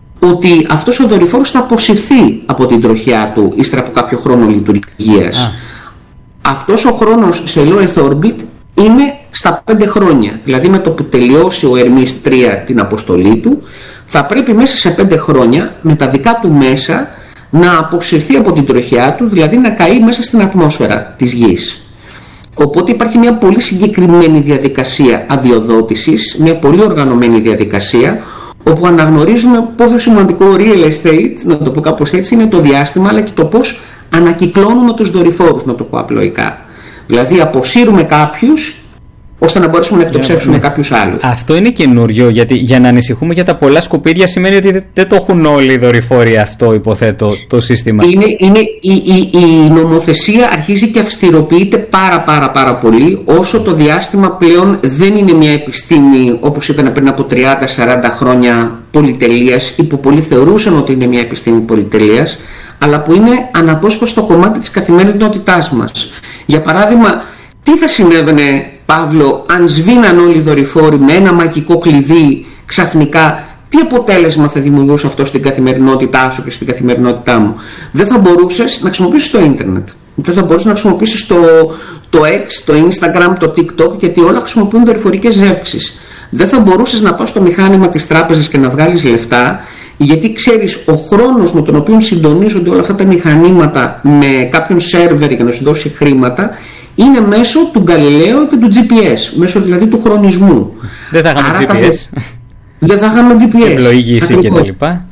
Speaker 8: ότι αυτός ο δορυφόρος θα αποσυρθεί από την τροχιά του ύστερα από κάποιο χρόνο λειτουργίας. Ah. Αυτός ο χρόνος σε low Earth orbit είναι στα πέντε χρόνια. Δηλαδή με το που τελειώσει ο Ερμής τρία την αποστολή του, θα πρέπει μέσα σε πέντε χρόνια με τα δικά του μέσα να αποσυρθεί από την τροχιά του, δηλαδή να καεί μέσα στην ατμόσφαιρα της Γης. Οπότε υπάρχει μια πολύ συγκεκριμένη διαδικασία αδειοδότησης, μια πολύ οργανωμένη διαδικασία, όπου αναγνωρίζουμε πόσο σημαντικό real estate, να το πω κάπως έτσι, είναι το διάστημα, αλλά και το πώς ανακυκλώνουμε τους δορυφόρους, να το πω απλοϊκά. Δηλαδή αποσύρουμε κάποιους ώστε να μπορέσουμε να εκτοξεύσουμε yeah, κάποιους άλλους. Αυτό είναι καινούριο, γιατί για να ανησυχούμε για τα πολλά σκουπίδια σημαίνει ότι δεν το έχουν όλοι οι δορυφόροι αυτό, υποθέτω, το σύστημα. Είναι, είναι, η, η, η νομοθεσία αρχίζει και αυστηροποιείται πάρα πάρα πάρα πολύ, όσο το διάστημα πλέον δεν είναι μια επιστήμη όπως ήταν πριν από τριάντα σαράντα χρόνια πολυτελείας, ή που πολλοί θεωρούσαν ότι είναι μια επιστήμη πολυτελείας, αλλά που είναι αναπόσπαστο κομμάτι της καθημερινότητάς μας. Για παράδειγμα, τι θα συνέβαινε, Παύλο, αν σβήναν όλοι οι δορυφόροι με ένα μαγικό κλειδί ξαφνικά, τι αποτέλεσμα θα δημιουργούσε αυτό στην καθημερινότητά σου και στην καθημερινότητά μου? Δεν θα μπορούσες να χρησιμοποιήσεις το ίντερνετ. Δεν θα μπορούσες να χρησιμοποιήσεις το, το X, το Instagram, το TikTok, γιατί όλα χρησιμοποιούν δορυφορικές ζεύξεις. Δεν θα μπορούσες να πας στο μηχάνημα της τράπεζας και να βγάλεις λεφτά, γιατί ξέρεις ο χρόνος με τον οποίο συντονίζονται όλα αυτά τα μηχανήματα με κάποιον σερβερ για να σου δώσει χρήματα είναι μέσω του Γκαλιλαίου και του τζι πι ες, μέσω δηλαδή του χρονισμού. Δεν θα είχαμε τζι πι ες. Τα... Δεν θα είχαμε τζι πι ες. Και πλοήγηση και τα λοιπά.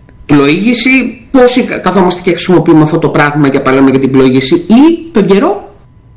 Speaker 8: Πλοήγηση, πόσοι καθόμαστε και χρησιμοποιούμε αυτό το πράγμα για παράδειγμα για την πλοήγηση, ή τον καιρό.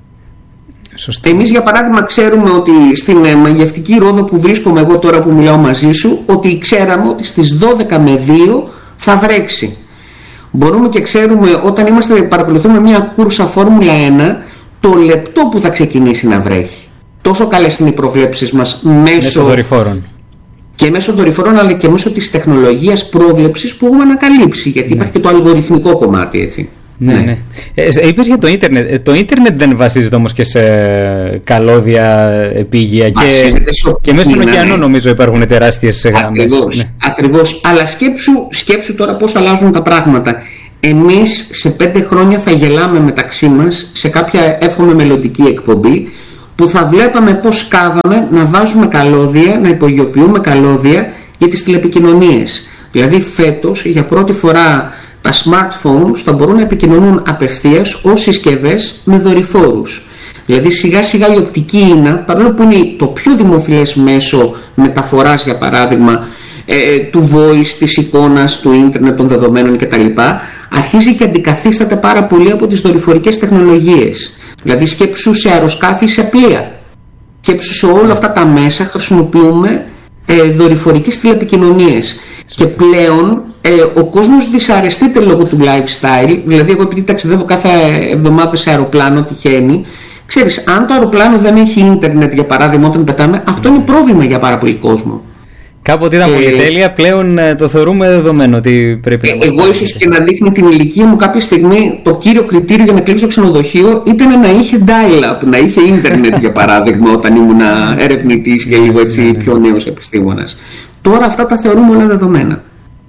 Speaker 8: Σωστή. Εμείς για παράδειγμα ξέρουμε ότι στην ε, μαγευτική ρόδο που βρίσκομαι εγώ τώρα που μιλάω μαζί σου, ότι ξέραμε ότι στις δώδεκα με δύο θα βρέξει. Μπορούμε και ξέρουμε όταν είμαστε, παρακολουθούμε μια κούρσα Φόρμουλα ένα, το λεπτό που θα ξεκινήσει να βρέχει. Τόσο καλές είναι οι προβλέψεις μας μέσω, μέσω δορυφόρων. και μέσω δορυφορών αλλά και μέσω της τεχνολογίας πρόβλεψης που έχουμε ανακαλύψει, γιατί ναι. υπάρχει και το αλγοριθμικό κομμάτι, έτσι.
Speaker 7: Ναι, ναι. ναι. Ε, είπες για το ίντερνετ. Το ίντερνετ δεν βασίζεται όμως και σε καλώδια επίγεια και, και μέσα στον ωκεανό, ναι. νομίζω υπάρχουν τεράστιες γραμμές.
Speaker 8: Ακριβώς, ναι. ακριβώς. Αλλά σκέψου, σκέψου τώρα πώς αλλάζουν τα πράγματα. Εμείς σε πέντε χρόνια θα γελάμε μεταξύ μας σε κάποια εύχομαι μελλοντική εκπομπή που θα βλέπαμε πώς κάθαμε να βάζουμε καλώδια, να υπογειοποιούμε καλώδια για τις τηλεπικοινωνίες. Δηλαδή φέτος για πρώτη φορά τα smartphones θα μπορούν να επικοινωνούν απευθείας ως συσκευές με δορυφόρους. Δηλαδή σιγά σιγά η οπτική ίνα, παρόλο που είναι το πιο δημοφιλές μέσο μεταφοράς για παράδειγμα ε, του voice, της εικόνας, του ίντερνετ, των δεδομένων κτλ, αρχίζει και αντικαθίσταται πάρα πολύ από τις δορυφορικές τεχνολογίες. Δηλαδή σκέψου σε αεροσκάφη ή σε πλοία. Σκέψου σε όλα αυτά τα μέσα χρησιμοποιούμε ε, δορυφορικές τηλεπικοινωνίες. Και πλέον ε, ο κόσμος δυσαρεστείται λόγω του lifestyle. Δηλαδή εγώ επειδή ταξιδεύω κάθε εβδομάδα σε αεροπλάνο, τυχαίνει, ξέρεις, αν το αεροπλάνο δεν έχει ίντερνετ για παράδειγμα όταν πετάμε, αυτό είναι πρόβλημα για πάρα πολύ κόσμο.
Speaker 7: Κάποτε ήταν ε, πολυτέλεια, πλέον το θεωρούμε δεδομένο ότι πρέπει
Speaker 8: ε,
Speaker 7: να...
Speaker 8: Εγώ ίσως και να δείχνει την ηλικία μου κάποια στιγμή, το κύριο κριτήριο για να κλείσω ξενοδοχείο ήταν να είχε dial-up, να είχε ίντερνετ για παράδειγμα όταν ήμουν ερευνητής και λίγο έτσι πιο νέος επιστήμονας. Τώρα αυτά τα θεωρούμε όλα δεδομένα.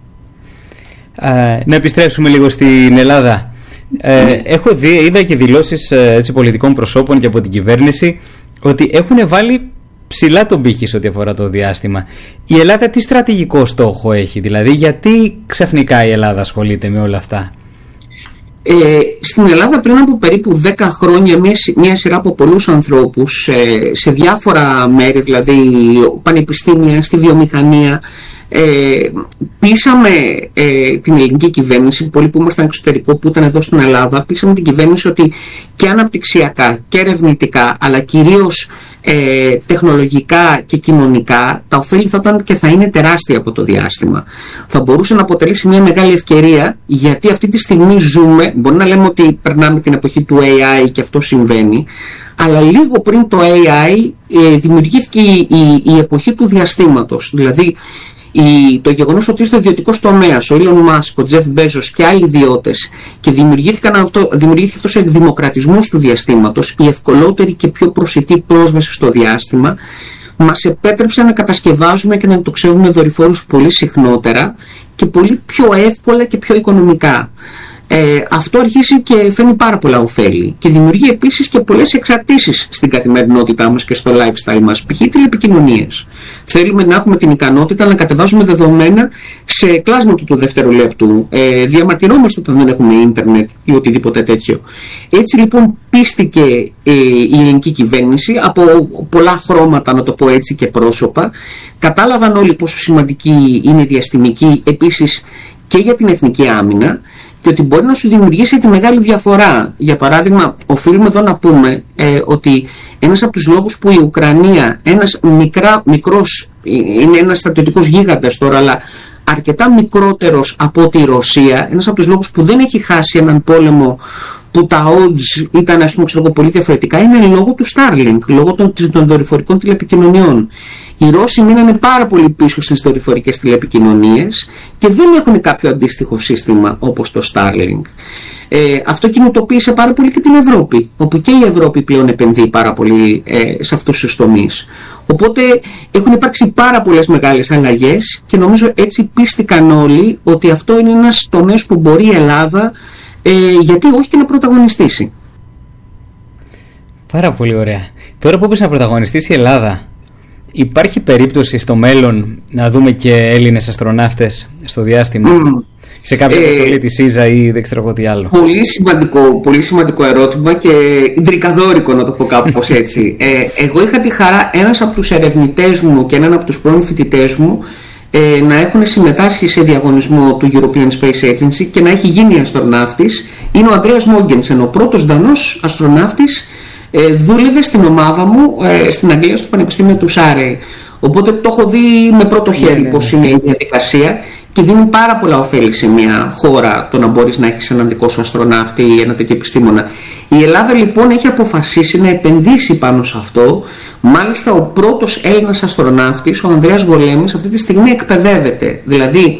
Speaker 7: Α, να επιστρέψουμε λίγο στην Ελλάδα. Ε, mm. Έχω δει, είδα και δηλώσεις έτσι, πολιτικών προσώπων και από την κυβέρνηση ότι έχουν βάλει ψηλά τον πύχη σε ό,τι αφορά το διάστημα. Η Ελλάδα τι στρατηγικό στόχο έχει, δηλαδή γιατί ξαφνικά η Ελλάδα ασχολείται με όλα αυτά?
Speaker 8: Ε, στην Ελλάδα πριν από περίπου δέκα χρόνια μια, μια σειρά από πολλούς ανθρώπους ε, σε διάφορα μέρη, δηλαδή πανεπιστήμια, στη βιομηχανία, ε, πείσαμε ε, την ελληνική κυβέρνηση, πολλοί που ήμασταν εξωτερικό που ήταν εδώ στην Ελλάδα, πείσαμε την κυβέρνηση ότι και αναπτυξιακά και ερευνητικά αλλά κυρίως ε, τεχνολογικά και κοινωνικά τα ωφέλη θα ήταν και θα είναι τεράστια από το διάστημα. Θα μπορούσε να αποτελέσει μια μεγάλη ευκαιρία, γιατί αυτή τη στιγμή ζούμε, μπορεί να λέμε ότι περνάμε την εποχή του έι άι και αυτό συμβαίνει, αλλά λίγο πριν το έι άι ε, δημιουργήθηκε η, η, η εποχή του διαστήματος. Δηλαδή η, το γεγονός ότι ήρθε ο ιδιωτικός τομέας, ο Elon Musk, ο Jeff Bezos και άλλοι ιδιώτες και δημιουργήθηκαν αυτό, δημιουργήθηκε αυτός ο εκδημοκρατισμός του διαστήματος, η ευκολότερη και πιο προσιτή πρόσβαση στο διάστημα, μας επέτρεψε να κατασκευάζουμε και να εντοξεύουμε δορυφόρους πολύ συχνότερα και πολύ πιο εύκολα και πιο οικονομικά. Ε, αυτό αρχίζει και φέρνει πάρα πολλά ωφέλη και δημιουργεί επίσης και πολλές εξαρτήσεις στην καθημερινότητά μας και στο lifestyle μας, π.χ. τηλεπικοινωνίες. Θέλουμε να έχουμε την ικανότητα να κατεβάζουμε δεδομένα σε κλάσματα του δευτερολέπτου. Ε, διαμαρτυρόμαστε όταν δεν έχουμε ίντερνετ ή οτιδήποτε τέτοιο. Έτσι λοιπόν πίστηκε ε, η ελληνική κυβέρνηση από πολλά χρώματα, να το πω έτσι, και πρόσωπα. Κατάλαβαν όλοι πόσο σημαντική είναι η διαστημική επίσης και για την εθνική άμυνα, και ότι μπορεί να σου δημιουργήσει τη μεγάλη διαφορά. Για παράδειγμα, οφείλουμε εδώ να πούμε ε, ότι ένας από τους λόγους που η Ουκρανία, ένας μικρά, μικρός, είναι ένας στρατιωτικός γίγαντας τώρα, αλλά αρκετά μικρότερος από τη Ρωσία, ένας από τους λόγους που δεν έχει χάσει έναν πόλεμο που τα odds ήταν, ας πούμε, ξέρω, πολύ διαφορετικά, είναι λόγω του Starlink, λόγω των, των δορυφορικών τηλεπικοινωνιών. Οι Ρώσοι μείνανε πάρα πολύ πίσω στις δορυφορικές τηλεπικοινωνίες και δεν έχουν κάποιο αντίστοιχο σύστημα όπως το Starlink. Ε, αυτό κινητοποίησε πάρα πολύ και την Ευρώπη, όπου και η Ευρώπη πλέον επενδύει πάρα πολύ ε, σε αυτούς τους τομείς. Οπότε έχουν υπάρξει πάρα πολλές μεγάλες αλλαγές και νομίζω έτσι πίστηκαν όλοι ότι αυτό είναι ένας τομέας που μπορεί η Ελλάδα, ε, γιατί όχι, και να πρωταγωνιστήσει.
Speaker 7: Πάρα πολύ ωραία. Τώρα που είπες να πρωταγωνιστήσει η Ελλάδα, υπάρχει περίπτωση στο μέλλον να δούμε και Έλληνες αστροναύτες στο διάστημα, mm. σε κάποια αποστολή ε, της ΙΖΑ ή δεν ξέρω εγώ τι άλλο?
Speaker 8: Πολύ σημαντικό, πολύ σημαντικό ερώτημα και ντρικαδόρικο, να το πω κάπως έτσι. ε, εγώ είχα τη χαρά ένας από τους ερευνητές μου και έναν από τους πρώην φοιτητές μου ε, να έχουν συμμετάσχει σε διαγωνισμό του European Space Agency και να έχει γίνει αστροναύτης. Είναι ο Ανδρέας Μόγκενσεν, ο πρώτος Δανός αστροναύτης. Ε, δούλευε στην ομάδα μου ε, στην Αγγλία, στο Πανεπιστήμιο του Σάρεϊ. Οπότε το έχω δει με πρώτο χέρι, ναι, πώς είναι η διαδικασία και δίνει πάρα πολλά ωφέλη σε μια χώρα το να μπορείς να έχεις έναν δικό σου αστροναύτη ή ένα τέτοιο επιστήμονα. Η Ελλάδα λοιπόν έχει αποφασίσει να επενδύσει πάνω σε αυτό, Μάλιστα ο πρώτος Έλληνας αστροναύτης, ο Ανδρέας Γολέμης, αυτή τη στιγμή εκπαιδεύεται. Δηλαδή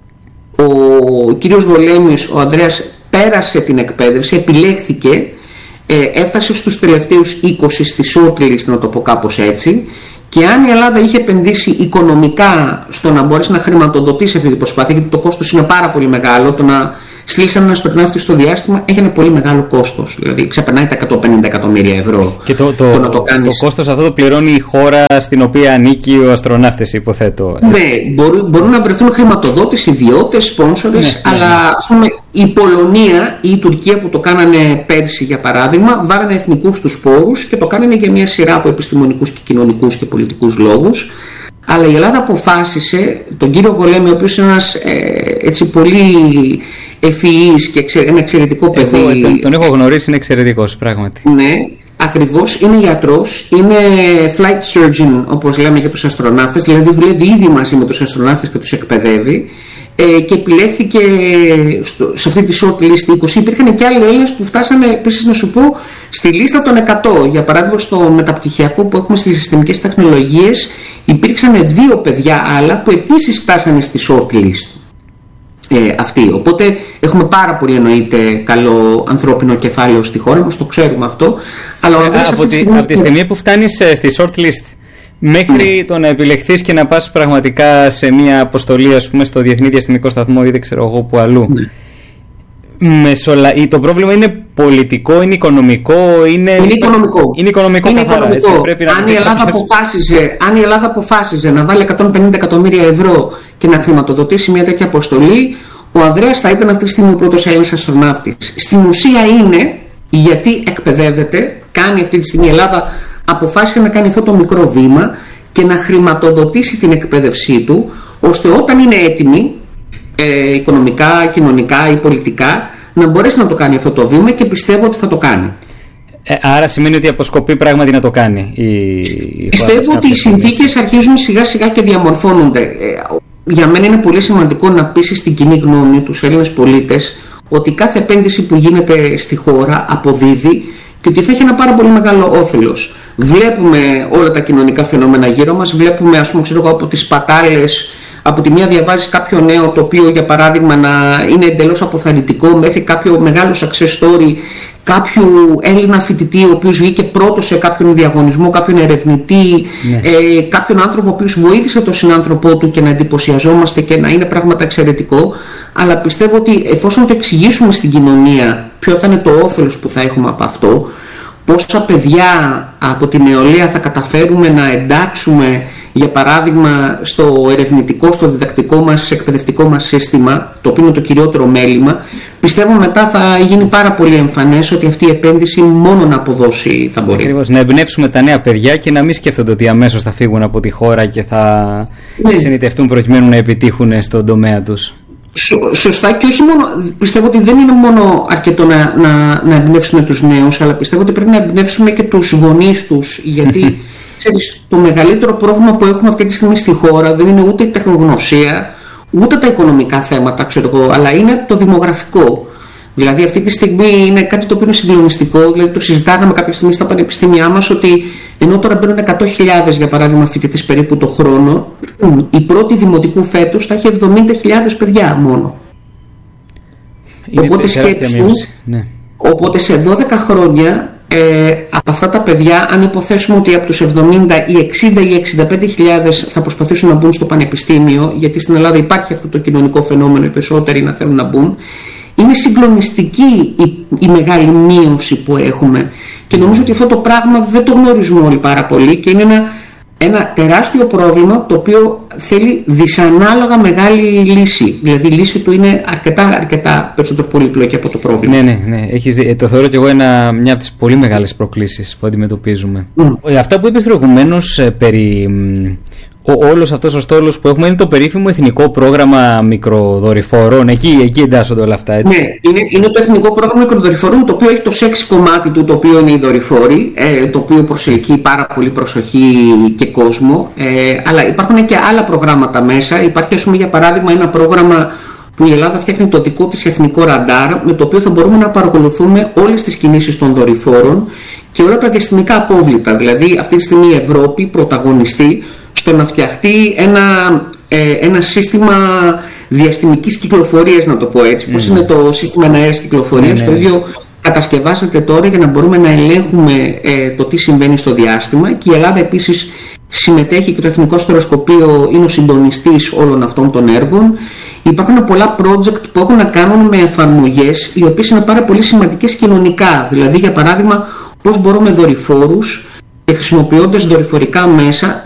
Speaker 8: ο κύριος Γολέμης, ο Ανδρέας, πέρασε την εκπαίδευση, επιλέχθηκε, ε, έφτασε στους τελευταίους είκοσι στη shortlist, να το πω κάπως έτσι, και αν η Ελλάδα είχε επενδύσει οικονομικά στο να μπορέσει να χρηματοδοτήσει αυτή την προσπάθεια, γιατί το κόστος είναι πάρα πολύ μεγάλο, το να στείλει έναν αστροναύτη στο διάστημα έχει ένα πολύ μεγάλο κόστος. Δηλαδή ξεπερνάει τα εκατόν πενήντα εκατομμύρια ευρώ.
Speaker 7: Και το, το, το, το, το κόστος αυτό το πληρώνει η χώρα στην οποία ανήκει ο αστροναύτης, υποθέτω.
Speaker 8: Ναι, μπορούν, μπορούν να βρεθούν χρηματοδότες, ιδιώτες, σπόνσορες, ναι, αλλά ναι. Ας πούμε η Πολωνία ή η Τουρκία που το κάνανε πέρσι για παράδειγμα, βάλανε εθνικούς τους πόρους και το κάνανε για μια σειρά από επιστημονικούς και κοινωνικούς και πολιτικούς λόγους. Αλλά η Ελλάδα αποφάσισε τον κύριο Γολέμη, ο οποίος είναι ένας ε, έτσι πολύ ευφυής και εξε, ένα εξαιρετικό παιδί.
Speaker 7: Εγώ, τον, τον έχω γνωρίσει, είναι εξαιρετικός πράγματι.
Speaker 8: Ναι, ακριβώς, είναι γιατρός, είναι flight surgeon όπως λέμε για τους αστροναύτες, δηλαδή δουλεύει ήδη μαζί με τους αστροναύτες και τους εκπαιδεύει, ε, και επιλέχθηκε στο, σε αυτή τη short list είκοσι. Υπήρχαν και άλλοι Έλληνες που φτάσανε, επίσης να σου πω, στη λίστα των εκατό. Για παράδειγμα στο μεταπτυχιακό που έχουμε στις συστημικές τεχνολογίες υπήρξαν δύο παιδιά άλλα που επίσης φτάσανε στη short list. Ε, αυτή. Οπότε έχουμε πάρα πολύ εννοείται καλό ανθρώπινο κεφάλαιο στη χώρα μας, το ξέρουμε αυτό. Αλλά
Speaker 7: ε, από, από, τη, στιγμή... από τη στιγμή που φτάνεις ε, στη short list μέχρι ναι. το να επιλεχθείς και να πας πραγματικά σε μια αποστολή, ας πούμε, στο Διεθνή Διαστημικό Σταθμό ή δεν ξέρω εγώ που αλλού. Ναι. Μεσολα... Το πρόβλημα είναι πολιτικό, είναι οικονομικό, είναι,
Speaker 8: είναι οικονομικό.
Speaker 7: Είναι οικονομικό, είναι καθαρά,
Speaker 8: οικονομικό.
Speaker 7: Έτσι, πρέπει να
Speaker 8: αν, η Ελλάδα αποφάσιζε, αν η Ελλάδα αποφάσιζε να βάλει εκατόν πενήντα εκατομμύρια ευρώ και να χρηματοδοτήσει μια τέτοια αποστολή, ο Ανδρέας θα ήταν αυτή τη στιγμή ο πρώτος Έλληνας αστροναύτης. Στην ουσία είναι γιατί εκπαιδεύεται, κάνει αυτή τη στιγμή η Ελλάδα, αποφάσισε να κάνει αυτό το μικρό βήμα και να χρηματοδοτήσει την εκπαίδευσή του, ώστε όταν είναι έτοιμη, ε, οικονομικά, κοινωνικά ή πολιτικά, να μπορέσει να το κάνει αυτό το βήμα, και πιστεύω ότι θα το κάνει.
Speaker 7: Ε, άρα σημαίνει ότι αποσκοπεί πράγματι να το κάνει η, η
Speaker 8: Πιστεύω ότι οι συνθήκες αρχίζουν σιγά σιγά και διαμορφώνονται. Ε, για μένα είναι πολύ σημαντικό να πείσει στην κοινή γνώμη, τους Έλληνες πολίτες, ότι κάθε επένδυση που γίνεται στη χώρα αποδίδει και ότι θα έχει ένα πάρα πολύ μεγάλο όφελος. Βλέπουμε όλα τα κοινωνικά φαινόμενα γύρω μας, βλέπουμε, ας πούμε, ξέρω εγώ, από τις σπατάλες. Από τη μία διαβάζεις κάποιο νέο το οποίο, για παράδειγμα, να είναι εντελώς αποθαρρυντικό, μέχρι κάποιο μεγάλο success story κάποιου Έλληνα φοιτητή ο οποίος βγήκε πρώτος σε κάποιον διαγωνισμό, κάποιον ερευνητή, ναι. ε, κάποιον άνθρωπο ο οποίος βοήθησε τον συνάνθρωπό του, και να εντυπωσιαζόμαστε και να είναι πράγματα εξαιρετικό. Αλλά πιστεύω ότι εφόσον το εξηγήσουμε στην κοινωνία ποιο θα είναι το όφελος που θα έχουμε από αυτό, πόσα παιδιά από την νεολαία θα καταφέρουμε να εντάξουμε, για παράδειγμα, στο ερευνητικό, στο διδακτικό μας, εκπαιδευτικό μας σύστημα, το οποίο είναι το κυριότερο μέλημα, πιστεύω μετά θα γίνει πάρα πολύ εμφανές ότι αυτή η επένδυση μόνο να αποδώσει θα μπορεί.
Speaker 7: Ακριβώς, να εμπνεύσουμε τα νέα παιδιά και να μην σκέφτονται ότι αμέσως θα φύγουν από τη χώρα και θα ναι. συνειδητευτούν προκειμένου να επιτύχουν στον τομέα τους.
Speaker 8: Σω, σωστά, και όχι μόνο, πιστεύω ότι δεν είναι μόνο αρκετό να, να, να εμπνεύσουμε τους νέους, αλλά πιστεύω ότι πρέπει να εμπνεύσουμε και τους γονείς τους, γιατί ξέρεις, το μεγαλύτερο πρόβλημα που έχουμε αυτή τη στιγμή στη χώρα δεν είναι ούτε η τεχνογνωσία, ούτε τα οικονομικά θέματα, ξέρω εγώ, αλλά είναι το δημογραφικό. Δηλαδή αυτή τη στιγμή είναι κάτι το οποίο είναι συγκλονιστικό. Δηλαδή το συζητάγαμε κάποια στιγμή στα πανεπιστήμια μας, ότι ενώ τώρα μπαίνουν εκατό χιλιάδες για παράδειγμα φοιτητές περίπου το χρόνο, η πρώτη δημοτικού φέτος θα έχει εβδομήντα χιλιάδες παιδιά μόνο.
Speaker 7: Είναι
Speaker 8: οπότε σκέψου,
Speaker 7: ναι.
Speaker 8: οπότε σε δώδεκα χρόνια ε, από αυτά τα παιδιά, αν υποθέσουμε ότι από τους εβδομήντα ή εξήντα ή εξήντα πέντε χιλιάδες θα προσπαθήσουν να μπουν στο πανεπιστήμιο, γιατί στην Ελλάδα υπάρχει αυτό το κοινωνικό φαινόμενο, οι περισσότεροι να θέλουν να μπουν, είναι συγκλονιστική η, η μεγάλη μείωση που έχουμε, και νομίζω ότι αυτό το πράγμα δεν το γνωρίζουμε όλοι πάρα πολύ, και είναι ένα, ένα τεράστιο πρόβλημα το οποίο θέλει δυσανάλογα μεγάλη λύση. Δηλαδή η λύση του είναι αρκετά, αρκετά περισσότερο πολύπλοκη από το πρόβλημα.
Speaker 7: Ναι, ναι, ναι. Έχεις, το θεωρώ και εγώ ένα, μια από τις πολύ μεγάλες προκλήσεις που αντιμετωπίζουμε. Mm. Αυτά που είπες προηγουμένως περί ο, όλος αυτός ο στόλος που έχουμε είναι το περίφημο εθνικό πρόγραμμα μικροδορυφόρων. Εκεί, εκεί εντάσσονται όλα αυτά, έτσι.
Speaker 8: Ναι, είναι, είναι το εθνικό πρόγραμμα μικροδορυφόρων, το οποίο έχει το σεξι κομμάτι του, το οποίο είναι οι δορυφόροι, ε, το οποίο προσελκύει πάρα πολύ προσοχή και κόσμο. Ε, αλλά υπάρχουν και άλλα προγράμματα μέσα. Υπάρχει, ας πούμε, για παράδειγμα, ένα πρόγραμμα που η Ελλάδα φτιάχνει το δικό της εθνικό ραντάρ, με το οποίο θα μπορούμε να παρακολουθούμε όλες τις κινήσεις των δορυφόρων και όλα τα διαστημικά απόβλητα. Δηλαδή αυτή τη στιγμή η Ευρώπη πρωταγωνιστεί στο να φτιαχτεί ένα, ε, ένα σύστημα διαστημικής κυκλοφορίας, να το πω έτσι. Mm. Πώς είναι το σύστημα εναέρειας κυκλοφορίας, mm. το ίδιο κατασκευάζεται τώρα για να μπορούμε να ελέγχουμε ε, το τι συμβαίνει στο διάστημα, και η Ελλάδα επίσης συμμετέχει, και το Εθνικό Αστεροσκοπείο είναι ο συντονιστής όλων αυτών των έργων. Υπάρχουν πολλά project που έχουν να κάνουν με εφαρμογές οι οποίες είναι πάρα πολύ σημαντικές κοινωνικά. Δηλαδή, για παράδειγμα, πώς μπορούμε δορυφόρους και χρησιμοποιώντας δορυφορικά μέσα